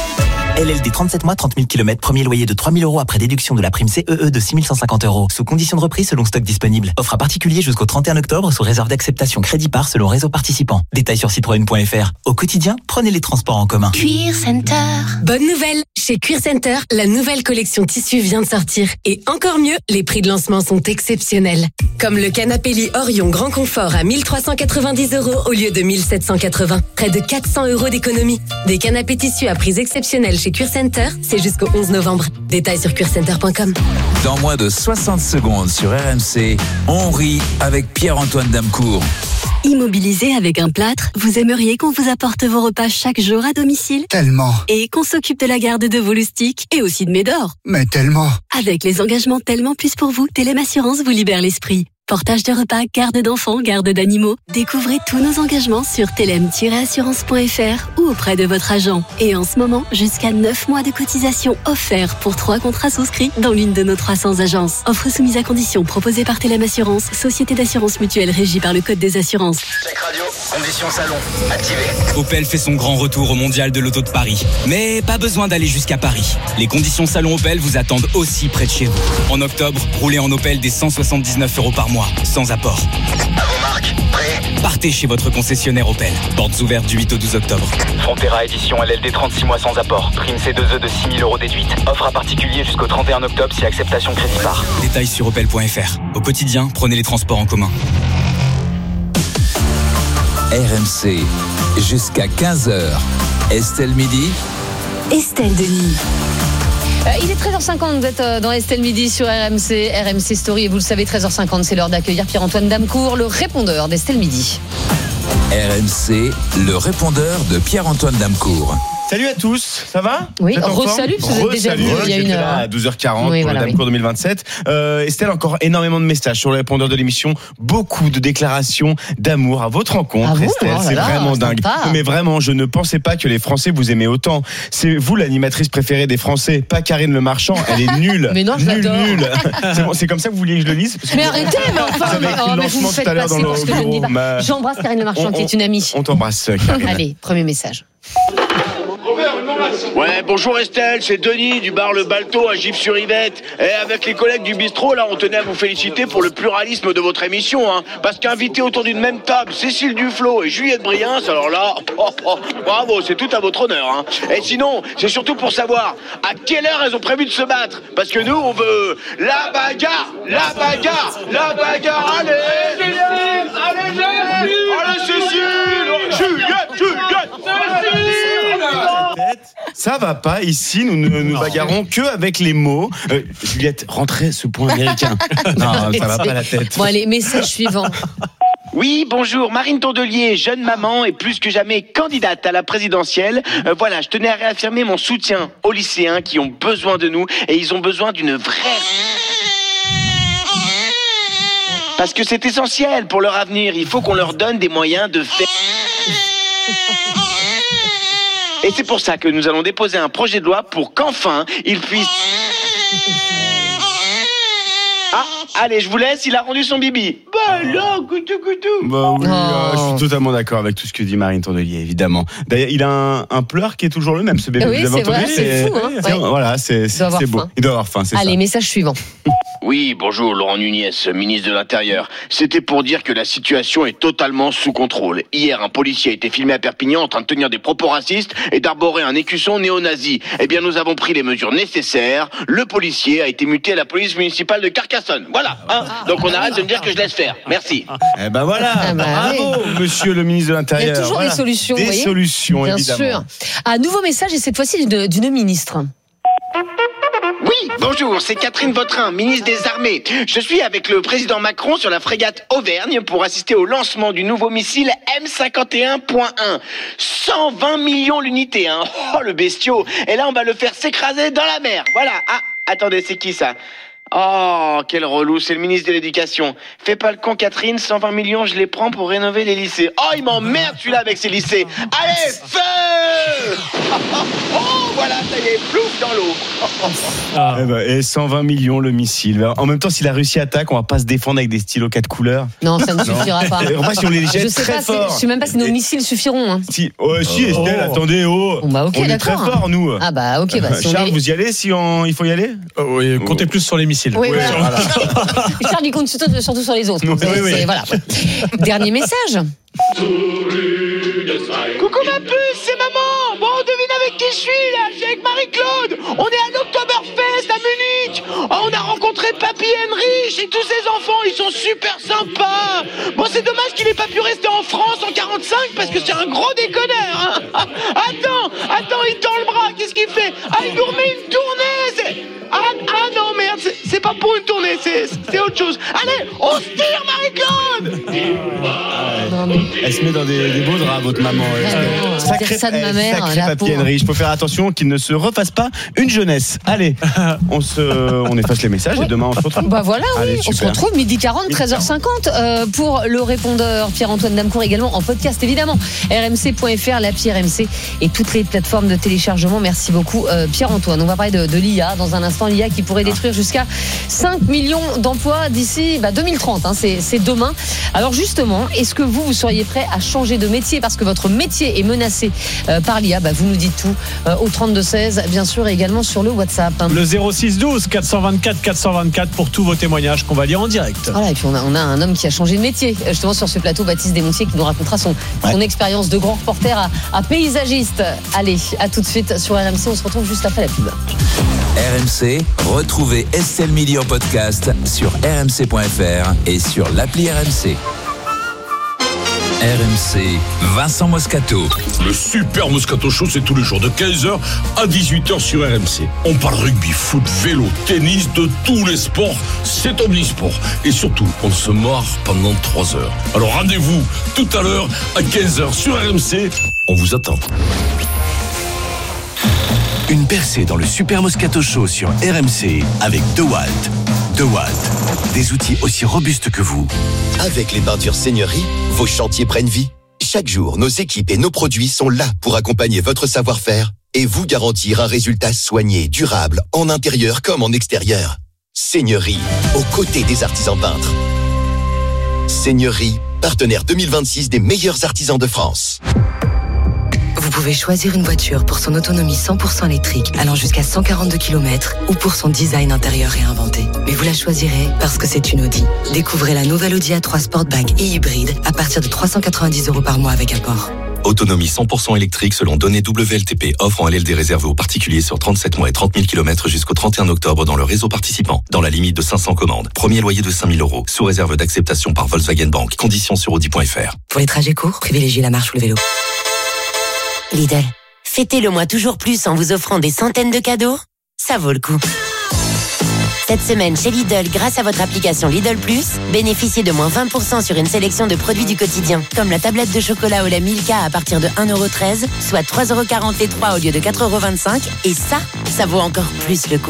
L L D trente-sept mois, trente mille kilomètres, premier loyer de trois mille euros après déduction de la prime C E E de six mille cent cinquante euros. Sous condition de reprise selon stock disponible. Offre à particulier jusqu'au trente et un octobre sous réserve d'acceptation crédit par selon réseau participant. Détails sur citroën point f r. Au quotidien, prenez les transports en commun. Cuir Center. Bonne nouvelle! Chez Cuir Center, la nouvelle collection tissu vient de sortir. Et encore mieux, les prix de lancement sont exceptionnels. Comme le canapé lit Orion Grand Confort à mille trois cent quatre-vingt-dix euros au lieu de mille sept cent quatre-vingts. Près de quatre cents euros d'économie. Des canapés tissu à prix exceptionnels chez Cuir Center, c'est jusqu'au onze novembre. Détails sur cuir center point com. Dans moins de soixante secondes sur R M C, on rit avec Pierre-Antoine Damcourt. Immobilisé avec un plâtre, vous aimeriez qu'on vous apporte vos repas chaque jour à domicile? Tellement. Et qu'on s'occupe de la garde de vos loustiques et aussi de Médor? Mais tellement. Avec les engagements Tellement Plus pour vous, Télém Assurance vous libère l'esprit. Portage de repas, garde d'enfants, garde d'animaux. Découvrez tous nos engagements sur télém tiret assurance point f r ou auprès de votre agent. Et en ce moment, jusqu'à neuf mois de cotisation offerts pour trois contrats souscrits dans l'une de nos trois cents agences. Offre soumise à conditions proposée par Télém Assurance, société d'assurance mutuelle régie par le Code des assurances. Check radio, conditions salon, activé. Opel fait son grand retour au Mondial de l'Auto de Paris. Mais pas besoin d'aller jusqu'à Paris. Les conditions salon Opel vous attendent aussi près de chez vous. En octobre, roulez en Opel des cent soixante-dix-neuf euros par mois. Sans apport. À vos marques, prêts? Partez chez votre concessionnaire Opel. Portes ouvertes du huit au douze octobre. Frontera édition L L D trente-six mois sans apport. Prime C deux E de six mille euros déduite. Offre à particulier jusqu'au trente et un octobre si acceptation crédit par. Détails sur opel point f r. Au quotidien, prenez les transports en commun. R M C, jusqu'à quinze heures. Estelle Midi. Estelle Denis. Il est treize heures cinquante, vous êtes dans Estelle Midi sur R M C, R M C Story. Et vous le savez, treize heures cinquante, c'est l'heure d'accueillir Pierre-Antoine Damcourt, le répondeur d'Estelle Midi. R M C, le répondeur de Pierre-Antoine Damcourt. Salut à tous, ça va? Oui, re-salut, parce que vous êtes déjà venu il y a une heure. À douze heures quarante oui, pour voilà, le Damcourt oui. deux mille vingt-sept. Euh, Estelle, encore énormément de messages sur le répondeur de l'émission. Beaucoup de déclarations d'amour à votre rencontre, ah Estelle. Oh c'est là vraiment là, dingue. Sympa. Mais vraiment, je ne pensais pas que les Français vous aimaient autant. C'est vous l'animatrice préférée des Français, pas Karine Le Marchand. Elle est nulle. Mais non, je nulle, l'adore. nulle. C'est, bon, c'est comme ça que vous vouliez que je le lise? Parce que Mais vous, arrêtez, mais enfin, vous avez écrit oh, le mais vous me lancement faites tout à l'heure passer dans pour le ce que je ne dis pas. ma... J'embrasse Karine Le Marchand, on, qui est une amie. On t'embrasse, Karine. Allez, premier message. Ouais, bonjour Estelle, c'est Denis du bar Le Balto à Gif-sur-Yvette. Et avec les collègues du bistrot, là, on tenait à vous féliciter pour le pluralisme de votre émission, hein. Parce qu'inviter autour d'une même table Cécile Duflot et Juliette Briens, alors là, oh, oh, bravo, c'est tout à votre honneur, hein. Et sinon, c'est surtout pour savoir à quelle heure elles ont prévu de se battre. Parce que nous, on veut la bagarre, la bagarre, la bagarre, allez, Juliette, allez, Juliette, allez, Cécile, Juliette, Juliette, Ça va pas, ici nous ne nous bagarrons que avec les mots. Euh, Juliette, rentrez ce point américain. Non, ça va pas la tête. Bon allez, message suivant. Oui, bonjour, Marine Tondelier, jeune maman et plus que jamais candidate à la présidentielle. Euh, voilà, je tenais à réaffirmer mon soutien aux lycéens qui ont besoin de nous et ils ont besoin d'une vraie... Parce que c'est essentiel pour leur avenir, il faut qu'on leur donne des moyens de faire... Et c'est pour ça que nous allons déposer un projet de loi pour qu'enfin ils puissent... Ah, allez, je vous laisse, il a rendu son bibi. Bah là, coutou coutou. Bah oui, Oh. euh, je suis totalement d'accord avec tout ce que dit Marine Tondelier, évidemment. D'ailleurs, il a un, un pleur qui est toujours le même, ce bébé. Oui, Vous avez c'est vrai, entendu c'est fou, hein. C'est- Ouais. Voilà, c'est, Il doit avoir c'est beau. faim. Il doit avoir faim, c'est Allez, ça. message suivant. Oui, bonjour, Laurent Nunez, ministre de l'Intérieur. C'était pour dire que la situation est totalement sous contrôle. Hier, un policier a été filmé à Perpignan en train de tenir des propos racistes et d'arborer un écusson néo-nazi. Eh bien, nous avons pris les mesures nécessaires. Le policier a été muté à la police municipale de Carcassonne. Voilà, hein. Donc on arrête de me dire que je laisse faire. Merci. Eh ben voilà, Ah bah bravo, oui. monsieur le ministre de l'Intérieur. Il y a toujours Voilà. des solutions, Des vous voyez. solutions, Bien évidemment. sûr. Un nouveau message et cette fois-ci d'une, d'une ministre. Oui, bonjour, c'est Catherine Vautrin, ministre des Armées. Je suis avec le président Macron sur la frégate Auvergne pour assister au lancement du nouveau missile M cinquante et un point un. cent vingt millions l'unité, hein. Oh, le bestiau. Et là, on va le faire s'écraser dans la mer. Voilà. Ah, attendez, c'est qui ça ? Oh, quel relou, c'est le ministre de l'Éducation. Fais pas le con, Catherine, cent vingt millions, je les prends pour rénover les lycées. Oh, il m'emmerde celui-là avec ses lycées. Allez, feu oh, oh, oh, voilà, ça y est, plouf dans l'eau. Oh, oh, oh. Eh ben, et cent vingt millions le missile. En même temps, si la Russie attaque, on va pas se défendre avec des stylos quatre couleurs. Non, ça ne suffira pas. En fait, si on les jette Je sais très pas, c'est- fort. je sais même pas si nos missiles suffiront. Hein. Si, oh, si Estelle, attendez, oh. Bon, bah, ok, on est très d'accord. fort, nous. Ah bah ok, bah, si on Charles, est- vous y allez si on... il faut y aller Oui, comptez plus sur les missiles. Oui, Ouais, voilà. voilà. Charles, il compte surtout, surtout sur les autres. Oui, C'est- oui. c'est- voilà. Dernier message. Coucou ma puce, c'est maman. Bon, devine avec qui je suis là. Je suis avec Marie-Claude. On est à l'Oktoberfest à Munich. Oh, on a rencontré Papy Henrich et tous ses enfants. Ils sont super sympas. Bon, c'est dommage qu'il ait pas pu rester en France en quarante-cinq parce que c'est un gros déconneur. Hein. Attends, attends, il tend le bras. Qu'est-ce qu'il fait? Ah, il nous remet une tournée. C'est... Ah, ah non, merde, c'est, c'est pas pour une tournée, c'est, c'est autre chose. Allez, on se tire, Marie-Claude. Elle se met dans des, des beaux draps, votre maman. non, Sacré, dire ça de ma eh, mère, sacré la Papy pauvre. Henry. Il faut faire attention qu'il ne se refasse pas une jeunesse. Allez, on, se, on efface les messages et demain on se retrouve. Bah voilà, oui, Allez, on se super. retrouve midi quarante, treize heures cinquante euh, pour le répondeur Pierre-Antoine Damecourt, également en podcast évidemment. R M C point F R, l'appli R M C et toutes les plateformes de téléchargement. Merci beaucoup euh, Pierre-Antoine. On va parler de, de l'I A dans un instant, l'I A qui pourrait détruire jusqu'à cinq millions d'emplois d'ici bah, deux mille trente, hein, c'est, c'est demain. Alors justement, est-ce que vous, vous seriez prêt à changer de métier parce que votre métier est menacé euh, par l'I A? Bah, vous nous dites tout euh, au trente-deux seize, bien sûr, et également sur le WhatsApp. Hein. Le zéro six douze quatre cent vingt-quatre quatre cent vingt-quatre pour tous vos témoignages qu'on va lire en direct. Voilà, et puis on a, on a un homme qui a changé de métier, justement sur ce plateau, Baptiste Desmontiers, qui nous racontera son, son expérience de grand reporter à, à paysagiste. Allez, à tout de suite sur R M C, on se retrouve juste après la pub. R M C, retrouvez Estelle Midi en podcast sur r m c point f r et sur l'appli R M C. R M C, Vincent Moscato. Le Super Moscato Show, c'est tous les jours de quinze heures à dix-huit heures sur R M C. On parle rugby, foot, vélo, tennis, de tous les sports. C'est omnisport. Et surtout, on se marre pendant trois heures. Alors rendez-vous tout à l'heure à quinze heures sur R M C. On vous attend. Une percée dans le Super Moscato Show sur R M C avec DeWalt. DeWalt, des outils aussi robustes que vous. Avec les peintures Seigneurie, vos chantiers prennent vie. Chaque jour, nos équipes et nos produits sont là pour accompagner votre savoir-faire et vous garantir un résultat soigné, durable, en intérieur comme en extérieur. Seigneurie, aux côtés des artisans peintres. Seigneurie, partenaire deux mille vingt-six des meilleurs artisans de France. Vous pouvez choisir une voiture pour son autonomie cent pour cent électrique allant jusqu'à cent quarante-deux kilomètres ou pour son design intérieur réinventé. Mais vous la choisirez parce que c'est une Audi. Découvrez la nouvelle Audi A trois Sportback et hybride à partir de trois cent quatre-vingt-dix euros par mois avec apport. Autonomie cent pour cent électrique selon données W L T P. Offre en L L D réservée aux particuliers sur trente-sept mois et trente mille kilomètres jusqu'au trente et un octobre dans le réseau participant. Dans la limite de cinq cents commandes. Premier loyer de cinq mille euros. Sous réserve d'acceptation par Volkswagen Bank. Conditions sur audi point f r. Pour les trajets courts, privilégiez la marche ou le vélo. Lidl, fêtez le mois toujours plus en vous offrant des centaines de cadeaux. Ça vaut le coup. Cette semaine chez Lidl, grâce à votre application Lidl Plus, bénéficiez de moins vingt pour cent sur une sélection de produits du quotidien, comme la tablette de chocolat au lait Milka à partir de un euro treize, soit trois euros quarante-trois au lieu de quatre euros vingt-cinq. Et ça, ça vaut encore plus le coup.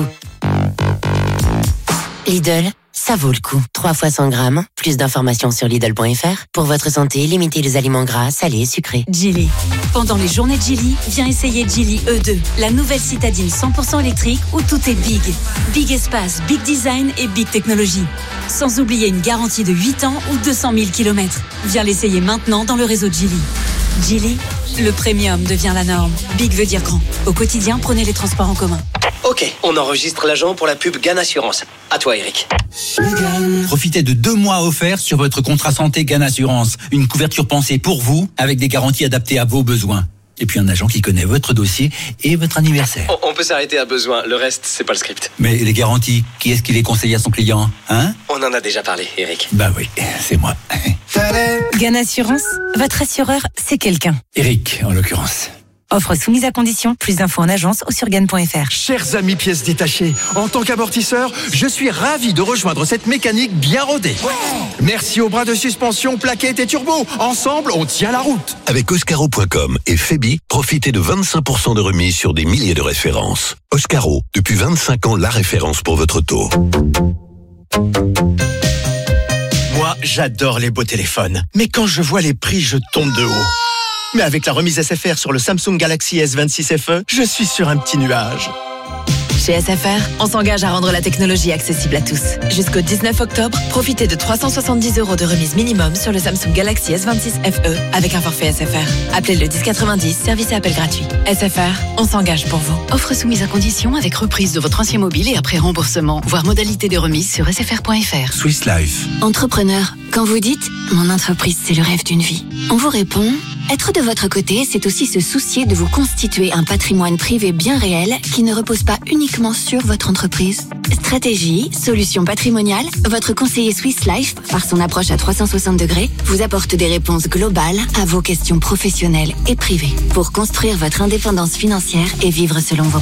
Lidl, ça vaut le coup. trois fois cent grammes. Plus d'informations sur Lidl point f r. Pour votre santé, limitez les aliments gras, salés et sucrés. Geely. Pendant les journées de Geely, viens essayer Geely E deux, la nouvelle citadine cent pour cent électrique où tout est big. Big espace, big design et big technologie. Sans oublier une garantie de huit ans ou deux cent mille kilomètres. Viens l'essayer maintenant dans le réseau Geely. Geely, le premium devient la norme. Big veut dire grand. Au quotidien, prenez les transports en commun. Ok, on enregistre l'agent pour la pub Gann Assurance. À toi, Eric. Profitez de deux mois offerts sur votre contrat santé Gann Assurance. Une couverture pensée pour vous, avec des garanties adaptées à vos besoins. Et puis un agent qui connaît votre dossier et votre anniversaire. On, on peut s'arrêter à besoin, le reste, c'est pas le script. Mais les garanties, qui est-ce qui les conseille à son client, hein? On en a déjà parlé, Eric. Bah oui, c'est moi. Gann Assurance, votre assureur, c'est quelqu'un. Eric, en l'occurrence. Offre soumise à condition. Plus d'infos en agence ou sur gann point f r. Chers amis pièces détachées, en tant qu'amortisseur, je suis ravi de rejoindre cette mécanique bien rodée. Ouais. Merci aux bras de suspension, plaquettes et turbo. Ensemble, on tient la route. Avec Oscaro point com et Febi, profitez de vingt-cinq pour cent de remise sur des milliers de références. Oscaro, depuis vingt-cinq ans, la référence pour votre auto. Moi, j'adore les beaux téléphones. Mais quand je vois les prix, je tombe de haut. Mais avec la remise S F R sur le Samsung Galaxy S vingt-six F E, je suis sur un petit nuage. Chez S F R, on s'engage à rendre la technologie accessible à tous. Jusqu'au dix-neuf octobre, profitez de trois cent soixante-dix euros de remise minimum sur le Samsung Galaxy S vingt-six F E avec un forfait S F R. Appelez le dix quatre-vingt-dix, service et appel gratuit. S F R, on s'engage pour vous. Offre soumise à condition avec reprise de votre ancien mobile et après remboursement. Voir modalité de remise sur s f r point f r. Swiss Life. Entrepreneur, quand vous dites « Mon entreprise, c'est le rêve d'une vie », on vous répond « Être de votre côté, c'est aussi se soucier de vous constituer un patrimoine privé bien réel qui ne repose pas uniquement sur votre entreprise. Stratégie, solutions patrimoniales, votre conseiller Swiss Life, par son approche à trois cent soixante degrés, vous apporte des réponses globales à vos questions professionnelles et privées pour construire votre indépendance financière et vivre selon vos